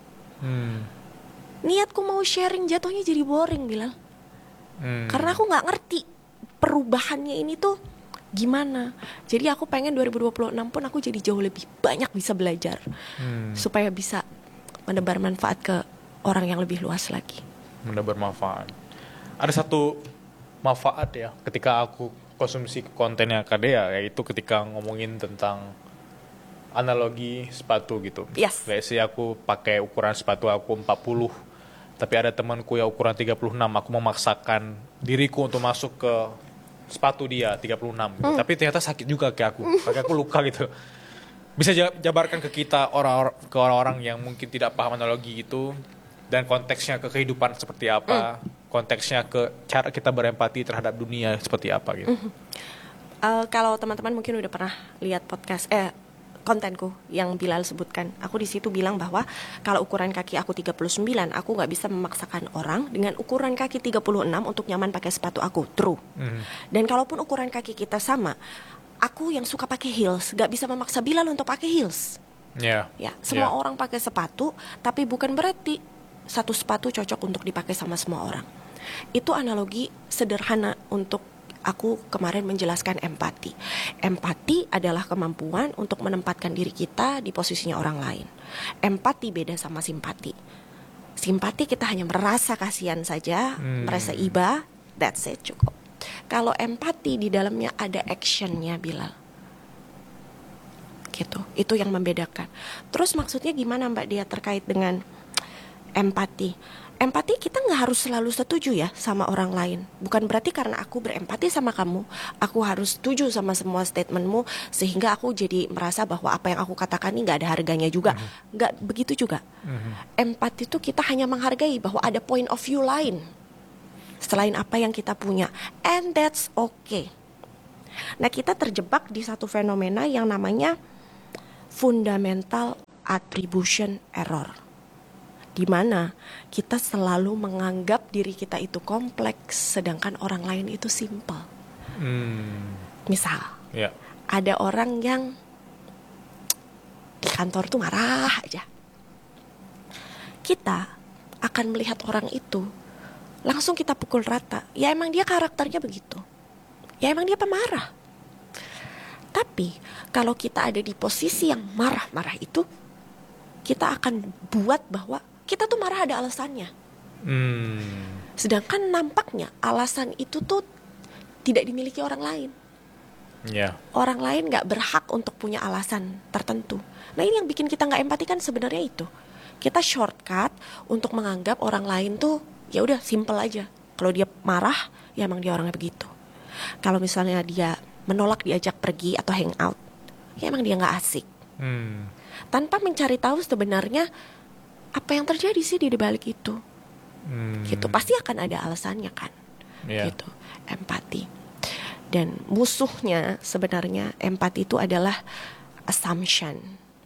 Niatku mau sharing jatuhnya jadi boring, Bilal. Karena aku nggak ngerti perubahannya ini tuh gimana. Jadi aku pengen 2026 pun aku jadi jauh lebih banyak bisa belajar, supaya bisa menebar manfaat ke orang yang lebih luas lagi. Menebar manfaat. Ada satu manfaat ya ketika aku konsumsi kontennya Kadea, yaitu ketika ngomongin tentang analogi sepatu gitu. Yes. Kayak sih aku pakai ukuran sepatu aku 40, tapi ada temanku yang ukuran 36. Aku memaksakan diriku untuk masuk ke sepatu dia 36 gitu. Tapi ternyata sakit juga kayak aku luka gitu. Bisa jabarkan ke kita orang-orang yang mungkin tidak paham analogi itu, dan konteksnya ke kehidupan seperti apa, konteksnya ke cara kita berempati terhadap dunia seperti apa gitu. Kalau teman-teman mungkin udah pernah lihat podcast kontenku yang Bilal sebutkan, aku di situ bilang bahwa kalau ukuran kaki aku 39, aku nggak bisa memaksakan orang dengan ukuran kaki 36 untuk nyaman pakai sepatu aku. True. Dan kalaupun ukuran kaki kita sama, aku yang suka pakai heels nggak bisa memaksa Bilal untuk pakai heels. Semua orang pakai sepatu, tapi bukan berarti satu sepatu cocok untuk dipakai sama semua orang. Itu analogi sederhana untuk aku kemarin menjelaskan empati. Empati adalah kemampuan untuk menempatkan diri kita di posisinya orang lain. Empati beda sama simpati. Simpati kita hanya merasa kasihan saja, merasa iba, that's it, cukup. Kalau empati di dalamnya ada actionnya, Bilal. Gitu, itu yang membedakan. Terus maksudnya gimana Mbak Dia terkait dengan empati? Empati kita nggak harus selalu setuju ya sama orang lain. Bukan berarti karena aku berempati sama kamu, aku harus setuju sama semua statementmu sehingga aku jadi merasa bahwa apa yang aku katakan ini nggak ada harganya juga. Nggak begitu juga. Empati itu kita hanya menghargai bahwa ada point of view lain selain apa yang kita punya, and that's okay. Nah, kita terjebak di satu fenomena yang namanya fundamental attribution error, di mana kita selalu menganggap diri kita itu kompleks, sedangkan orang lain itu simple. Misal, ada orang yang di kantor tuh marah aja. Kita akan melihat orang itu, langsung kita pukul rata. Ya emang dia karakternya begitu. Ya emang dia pemarah. Tapi kalau kita ada di posisi yang marah-marah itu, kita akan buat bahwa kita tuh marah ada alasannya. Sedangkan nampaknya alasan itu tuh tidak dimiliki orang lain. Orang lain gak berhak untuk punya alasan tertentu. Nah, ini yang bikin kita gak empati kan sebenarnya itu. Kita shortcut untuk menganggap orang lain tuh ya udah simple aja. Kalau dia marah, ya emang dia orangnya begitu. Kalau misalnya dia menolak diajak pergi atau hangout, ya emang dia gak asik. Tanpa mencari tahu sebenarnya apa yang terjadi sih di balik itu. Gitu, pasti akan ada alasannya kan. Gitu, empati. Dan musuhnya sebenarnya empati itu adalah assumption.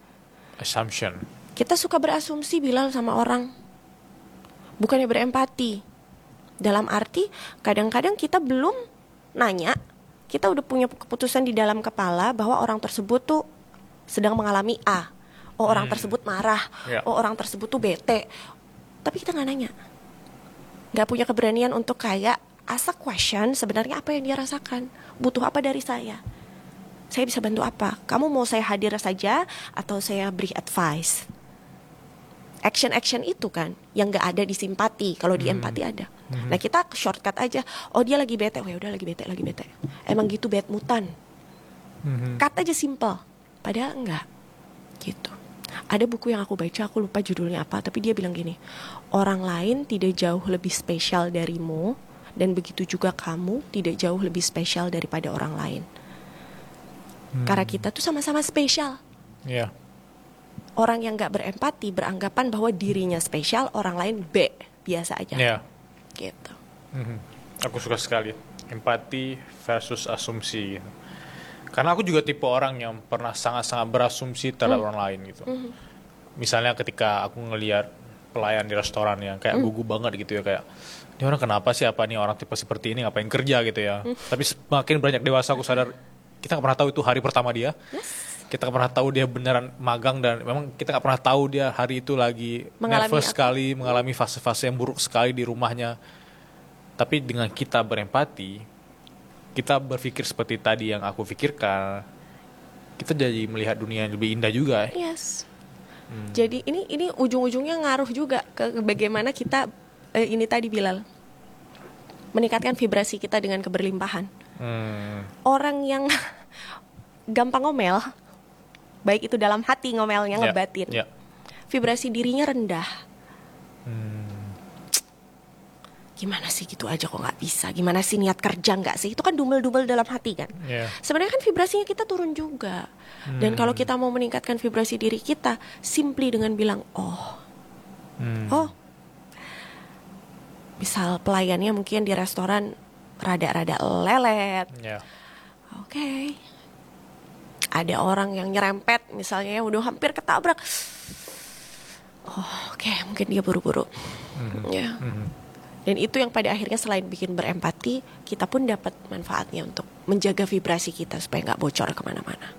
Kita suka berasumsi Bilal sama orang, bukannya berempati. Dalam arti kadang-kadang kita belum nanya, kita udah punya keputusan di dalam kepala bahwa orang tersebut tuh sedang mengalami A. Oh, orang tersebut marah. Oh, orang tersebut tuh bete. Tapi kita gak nanya, gak punya keberanian untuk kayak ask a question, sebenarnya apa yang dia rasakan, butuh apa dari saya bisa bantu apa, kamu mau saya hadir saja atau saya beri advice. Action itu kan yang gak ada di simpati. Kalau di empati ada. Nah, kita shortcut aja. Oh, dia lagi bete. Oh, ya udah lagi bete. Emang gitu bad mutan. Cut aja simple. Padahal enggak. Gitu. Ada buku yang aku baca, aku lupa judulnya apa, tapi dia bilang gini, orang lain tidak jauh lebih spesial darimu, dan begitu juga kamu tidak jauh lebih spesial daripada orang lain. Karena kita tuh sama-sama spesial. Orang yang gak berempati beranggapan bahwa dirinya spesial, orang lain biasa aja. Gitu. Aku suka sekali empati versus asumsi. Karena aku juga tipe orang yang pernah sangat-sangat berasumsi terhadap orang lain gitu. Misalnya ketika aku ngelihat pelayan di restoran yang kayak gugup banget gitu ya, kayak ini orang kenapa sih, apa nih orang tipe seperti ini ngapain kerja gitu ya. Tapi semakin banyak dewasa aku sadar kita gak pernah tahu itu hari pertama dia. Kita gak pernah tahu dia beneran magang, dan memang kita gak pernah tahu dia hari itu lagi nervous sekali, mengalami fase-fase yang buruk sekali di rumahnya. Tapi dengan kita berempati, kita berpikir seperti tadi yang aku pikirkan, kita jadi melihat dunia yang lebih indah juga. Jadi ini ujung-ujungnya ngaruh juga ke bagaimana kita ini tadi Bilal, meningkatkan vibrasi kita dengan keberlimpahan. Orang yang gampang ngomel, baik itu dalam hati ngomelnya, ngebatin, vibrasi dirinya rendah. Gimana sih gitu aja kok gak bisa, gimana sih niat kerja gak sih, itu kan dumel-dumel dalam hati kan. Sebenarnya kan vibrasinya kita turun juga. Dan kalau kita mau meningkatkan vibrasi diri kita, simply dengan bilang oh, misal pelayannya mungkin di restoran rada-rada lelet, Oke. Ada orang yang nyerempet misalnya yang udah hampir ketabrak, Oke, mungkin dia buru-buru. Dan itu yang pada akhirnya selain bikin berempati, kita pun dapat manfaatnya untuk menjaga vibrasi kita supaya nggak bocor kemana-mana.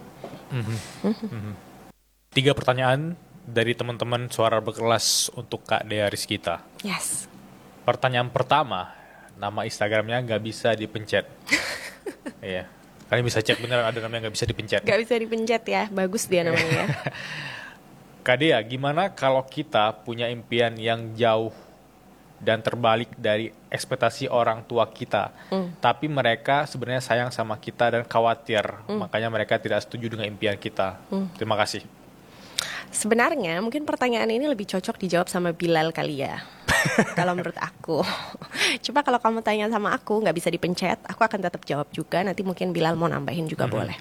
3 pertanyaan dari teman-teman suara berkelas untuk Kak Dea Rizkita. Pertanyaan pertama, nama Instagramnya nggak bisa dipencet. Kalian bisa cek beneran ada namanya nggak bisa dipencet. Nggak bisa dipencet ya, bagus dia namanya. Kak Dea, gimana kalau kita punya impian yang jauh dan terbalik dari ekspektasi orang tua kita, tapi mereka sebenarnya sayang sama kita dan khawatir, makanya mereka tidak setuju dengan impian kita. Terima kasih. Sebenarnya mungkin pertanyaan ini lebih cocok dijawab sama Bilal kali ya. kalau menurut aku. Coba kalau kamu tanya sama aku, nggak bisa dipencet, aku akan tetap jawab juga. Nanti mungkin Bilal mau nambahin juga boleh.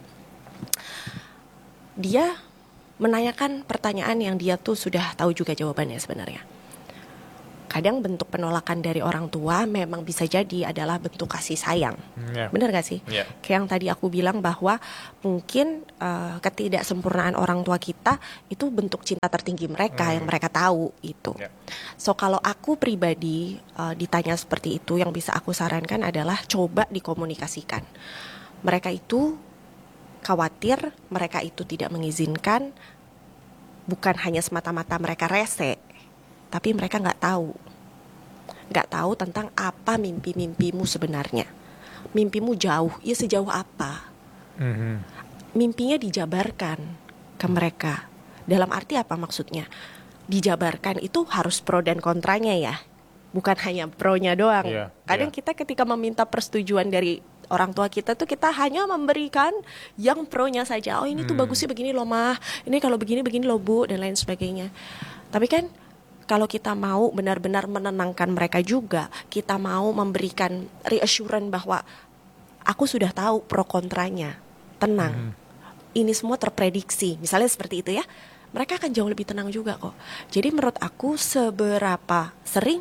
Dia menanyakan pertanyaan yang dia tuh sudah tahu juga jawabannya sebenarnya. Kadang bentuk penolakan dari orang tua memang bisa jadi adalah bentuk kasih sayang. Bener gak sih? Kayak yang tadi aku bilang bahwa mungkin ketidaksempurnaan orang tua kita itu bentuk cinta tertinggi mereka yang mereka tahu itu. So kalau aku pribadi ditanya seperti itu, yang bisa aku sarankan adalah coba dikomunikasikan. Mereka itu khawatir, mereka itu tidak mengizinkan, bukan hanya semata-mata mereka rese, tapi mereka nggak tahu tentang apa mimpi-mimpimu sebenarnya. Mimpimu jauh, ya sejauh apa? Mimpinya dijabarkan ke mereka. Dalam arti apa maksudnya? Dijabarkan itu harus pro dan kontranya ya, bukan hanya pro-nya doang. Kadang kita ketika meminta persetujuan dari orang tua kita tuh kita hanya memberikan yang pro-nya saja. Oh ini tuh bagusnya begini loh mah, ini kalau begini loh bu, dan lain sebagainya. Tapi kan kalau kita mau benar-benar menenangkan mereka juga, kita mau memberikan reassurance bahwa aku sudah tahu pro kontranya, tenang. Ini semua terprediksi, misalnya seperti itu ya. Mereka akan jauh lebih tenang juga kok. Jadi menurut aku seberapa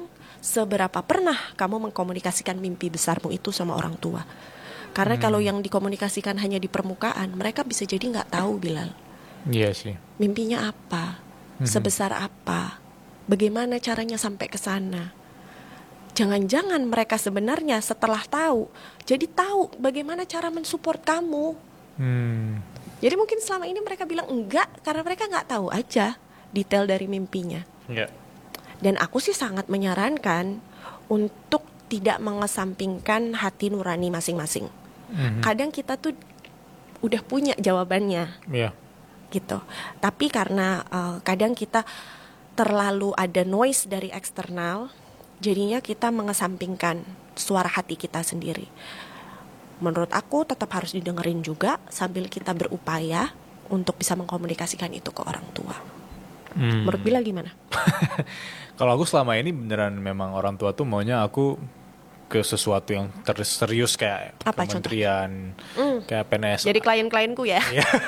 pernah kamu mengkomunikasikan mimpi besarmu itu sama orang tua. Karena kalau yang dikomunikasikan hanya di permukaan, mereka bisa jadi nggak tahu, Bilal. Iya sih. Mimpinya apa, sebesar apa, bagaimana caranya sampai ke sana. Jangan-jangan mereka sebenarnya setelah tahu, jadi tahu bagaimana cara mensupport kamu. Jadi mungkin selama ini mereka bilang enggak karena mereka nggak tahu aja detail dari mimpinya. Dan aku sih sangat menyarankan untuk tidak mengesampingkan hati nurani masing-masing. Kadang kita tuh udah punya jawabannya, gitu. Tapi karena kadang kita terlalu ada noise dari eksternal, jadinya kita mengesampingkan suara hati kita sendiri. Menurut aku tetap harus didengerin juga sambil kita berupaya untuk bisa mengkomunikasikan itu ke orang tua. Menurut Bila gimana? Kalau aku selama ini beneran memang orang tua tuh maunya aku ke sesuatu yang serius kayak apa, kementerian, kayak PNS. Jadi klien-klienku ya.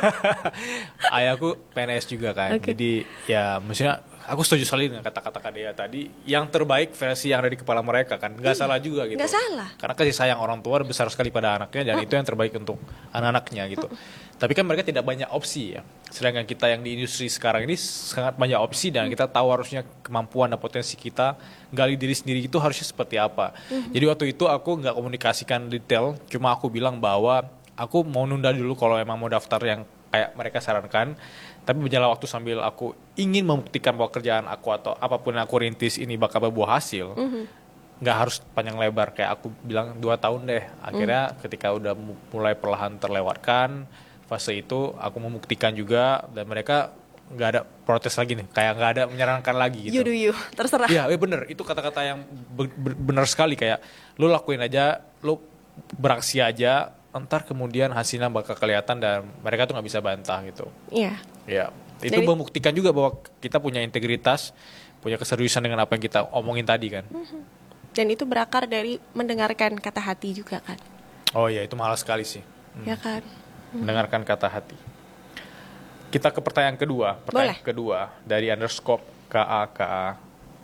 Ayahku PNS juga kan. Jadi ya maksudnya aku setuju sekali dengan kata-kata Kak Dea tadi. Yang terbaik versi yang ada di kepala mereka kan. Gak salah juga gitu. Gak salah. Karena kasih sayang orang tua besar sekali pada anaknya. Dan itu yang terbaik untuk anak-anaknya gitu. Tapi kan mereka tidak banyak opsi ya. Sedangkan kita yang di industri sekarang ini sangat banyak opsi. Dan kita tahu harusnya kemampuan dan potensi kita gali diri sendiri itu harusnya seperti apa. Jadi waktu itu aku gak komunikasikan detail. Cuma aku bilang bahwa aku mau nunda dulu kalau emang mau daftar yang kayak mereka sarankan. Tapi berjalan waktu sambil aku ingin membuktikan bahwa kerjaan aku atau apapun yang aku rintis ini bakal berbuah hasil. Nggak harus panjang lebar, kayak aku bilang 2 tahun deh. Akhirnya ketika udah mulai perlahan terlewatkan fase itu, aku membuktikan juga. Dan mereka nggak ada protes lagi nih, kayak nggak ada menyarankan lagi gitu. You, terserah. Iya bener, itu kata-kata yang bener sekali. Kayak lu lakuin aja, lu beraksi aja, entar kemudian hasilnya bakal kelihatan dan mereka tuh nggak bisa bantah gitu. Iya, itu membuktikan juga bahwa kita punya integritas, punya keseriusan dengan apa yang kita omongin tadi kan. Dan itu berakar dari mendengarkan kata hati juga kan. Oh iya, itu mahal sekali sih. Ya kan. Mendengarkan kata hati. Kita ke pertanyaan kedua. Pertanyaan kedua dari underscore KA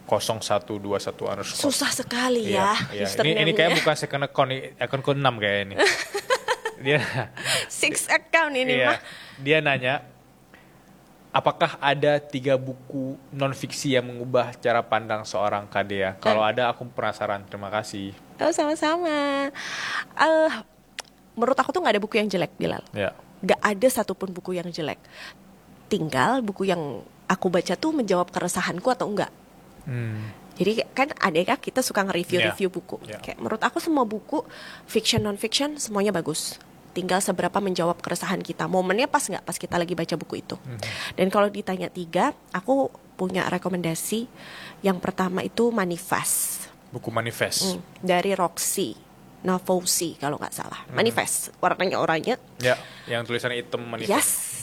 0121 underscore. Susah sekali ya. Ini kayak bukan second account, akun ke-6 kayak ini. Dia 6 account ini mah. Dia nanya, apakah ada 3 buku non-fiksi yang mengubah cara pandang seorang Kak Dea? Kalau ada, aku penasaran. Terima kasih. Oh, sama-sama. Menurut aku tuh gak ada buku yang jelek, Bilal. Gak ada satupun buku yang jelek. Tinggal buku yang aku baca tuh menjawab keresahanku atau enggak. Jadi kan ada ya, kita suka nge-review buku. Kayak menurut aku semua buku, fiction, non-fiction, semuanya bagus. Tinggal seberapa menjawab keresahan kita. Momennya pas nggak pas kita lagi baca buku itu. Dan kalau ditanya 3, aku punya rekomendasi. Yang pertama itu Manifest. Buku Manifest. Dari Roxy Navosi kalau nggak salah. Manifest, warnanya oranye. Ya, yang tulisannya hitam Manifest. Yes.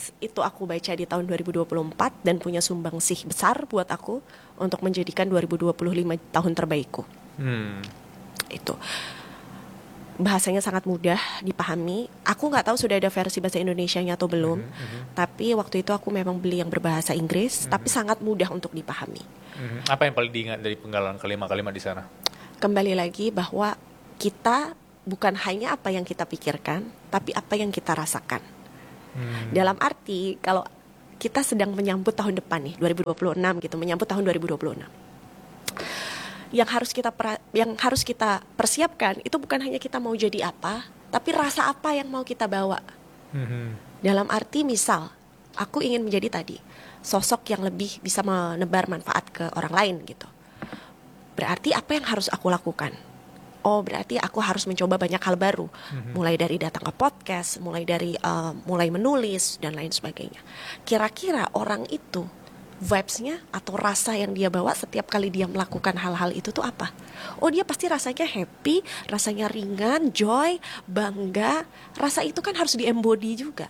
itu aku baca di tahun 2024 dan punya sumbangsih besar buat aku untuk menjadikan 2025 tahun terbaikku. Itu bahasanya sangat mudah dipahami. Aku nggak tahu sudah ada versi bahasa Indonesianya atau belum. Tapi waktu itu aku memang beli yang berbahasa Inggris, tapi sangat mudah untuk dipahami. Apa yang paling diingat dari penggalan kalimat-kalimat di sana? Kembali lagi bahwa kita bukan hanya apa yang kita pikirkan, tapi apa yang kita rasakan. Dalam arti kalau kita sedang menyambut tahun depan nih, 2026 gitu, menyambut tahun 2026. Yang harus kita persiapkan itu bukan hanya kita mau jadi apa, tapi rasa apa yang mau kita bawa. Dalam arti misal, aku ingin menjadi tadi sosok yang lebih bisa menebar manfaat ke orang lain gitu. Berarti apa yang harus aku lakukan? Oh, berarti aku harus mencoba banyak hal baru. Mulai dari datang ke podcast, mulai menulis dan lain sebagainya. Kira-kira orang itu vibes-nya atau rasa yang dia bawa setiap kali dia melakukan hal-hal itu tuh apa? Oh, dia pasti rasanya happy, rasanya ringan, joy, bangga. Rasa itu kan harus di-embody juga.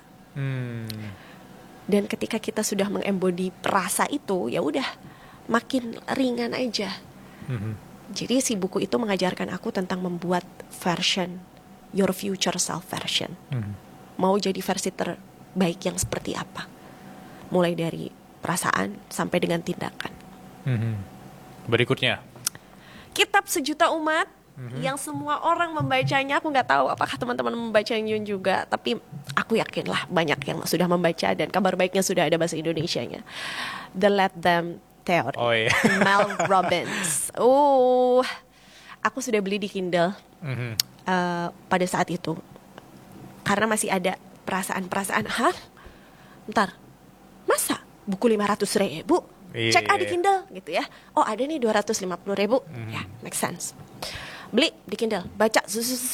Dan ketika kita sudah meng-embody rasa itu, ya udah makin ringan aja. Jadi si buku itu mengajarkan aku tentang membuat version, your future self version. Mau jadi versi terbaik yang seperti apa? Mulai dari perasaan sampai dengan tindakan. Berikutnya, Kitab Sejuta Umat yang semua orang membacanya. Aku nggak tahu apakah teman-teman membacanya juga, tapi aku yakinlah banyak yang sudah membaca dan kabar baiknya sudah ada bahasa Indonesianya. The Let Them Theory, Mel Robbins. Aku sudah beli di Kindle pada saat itu karena masih ada perasaan-perasaan, bentar, masa buku 500.000? Cek di Kindle gitu ya. Oh, ada nih 250.000. Ya, make sense. Beli di Kindle, baca.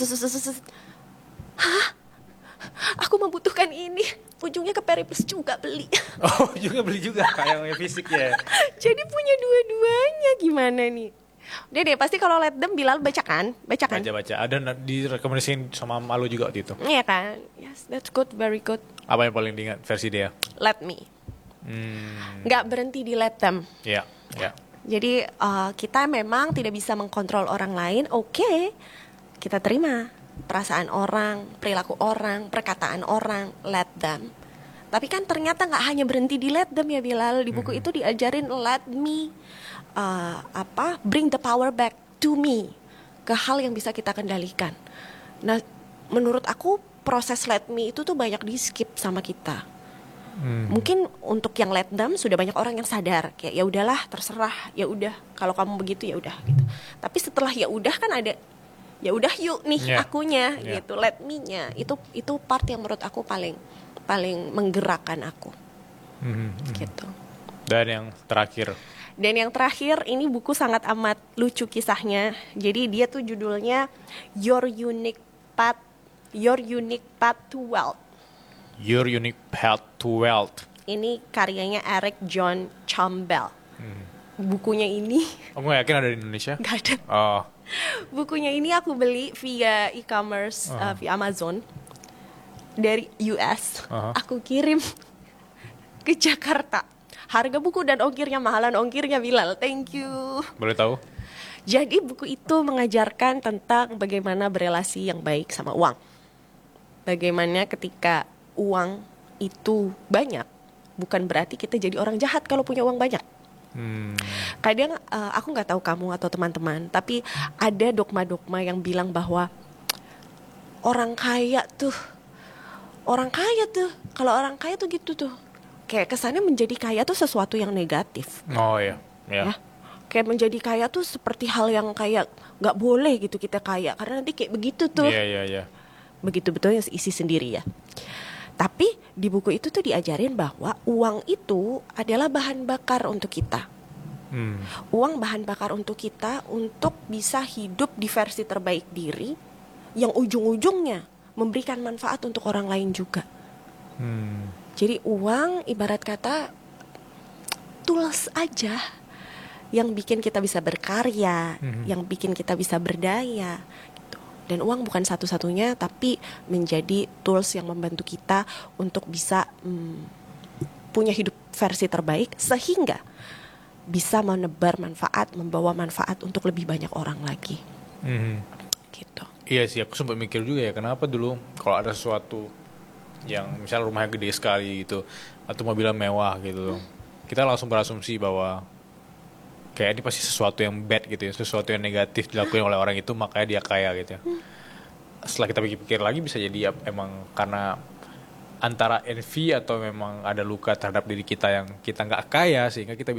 Aku membutuhkan ini. Ujungnya ke Periplus juga beli. Oh, juga beli juga kayak fisik ya. Jadi punya dua-duanya, gimana nih? Udah deh, pasti kalau Let Them Bilal baca kan? Baca. Ada direkomendasiin sama Malu juga waktu itu. Iya kan? Yes, that's good, very good. Apa yang paling diingat versi dia? Let Me. Nggak berhenti di Let Them. Iya. Jadi kita memang tidak bisa mengkontrol orang lain. Oke, kita terima perasaan orang, perilaku orang, perkataan orang. Let them. Tapi kan ternyata nggak hanya berhenti di let them ya Bilal. Di buku itu diajarin let me bring the power back to me, ke hal yang bisa kita kendalikan. Nah, menurut aku proses let me itu tuh banyak di skip sama kita. Mungkin untuk yang let them sudah banyak orang yang sadar kayak ya udahlah, terserah, ya udah kalau kamu begitu ya udah gitu. Tapi setelah ya udah kan ada ya udah yuk nih akunya gitu, let me-nya. Itu part yang menurut aku paling menggerakkan aku. Gitu. Dan yang terakhir ini buku sangat amat lucu kisahnya. Jadi dia tuh judulnya Your Unique Path to Wealth. Your Unique Path to Wealth. Ini karyanya Eric John Campbell. Bukunya ini aku yakin ada di Indonesia? Gak ada. Bukunya ini aku beli via e-commerce, via Amazon dari US. Aku kirim ke Jakarta. Harga buku dan ongkirnya mahalan ongkirnya Bilal. Thank you. Boleh tahu? Jadi buku itu mengajarkan tentang bagaimana berelasi yang baik sama uang. Bagaimana ketika uang itu banyak, bukan berarti kita jadi orang jahat kalau punya uang banyak. Kadang aku nggak tahu kamu atau teman-teman, tapi ada dogma-dogma yang bilang bahwa orang kaya tuh kalau orang kaya tuh gitu tuh, kayak kesannya menjadi kaya tuh sesuatu yang negatif. Ya? Kayak menjadi kaya tuh seperti hal yang kayak nggak boleh gitu kita kaya, karena nanti kayak begitu tuh. Begitu betulnya isi sendiri ya. Tapi di buku itu tuh diajarin bahwa uang itu adalah bahan bakar untuk kita. Uang bahan bakar untuk kita untuk bisa hidup di versi terbaik diri yang ujung-ujungnya memberikan manfaat untuk orang lain juga. Jadi uang ibarat kata tools aja yang bikin kita bisa berkarya, yang bikin kita bisa berdaya gitu. Dan uang bukan satu-satunya, tapi menjadi tools yang membantu kita untuk bisa punya hidup versi terbaik, sehingga bisa menebar manfaat, membawa manfaat untuk lebih banyak orang lagi. Gitu. Iya sih, aku sempat mikir juga ya, kenapa dulu kalau ada sesuatu yang misalnya rumahnya gede sekali gitu, atau mobilnya mewah gitu, kita langsung berasumsi bahwa kayak ini pasti sesuatu yang bad gitu ya, sesuatu yang negatif dilakukan oleh orang itu, makanya dia kaya gitu ya. Setelah kita pikir-pikir lagi, bisa jadi ya, emang karena antara envy atau memang ada luka terhadap diri kita yang kita nggak kaya, sehingga kita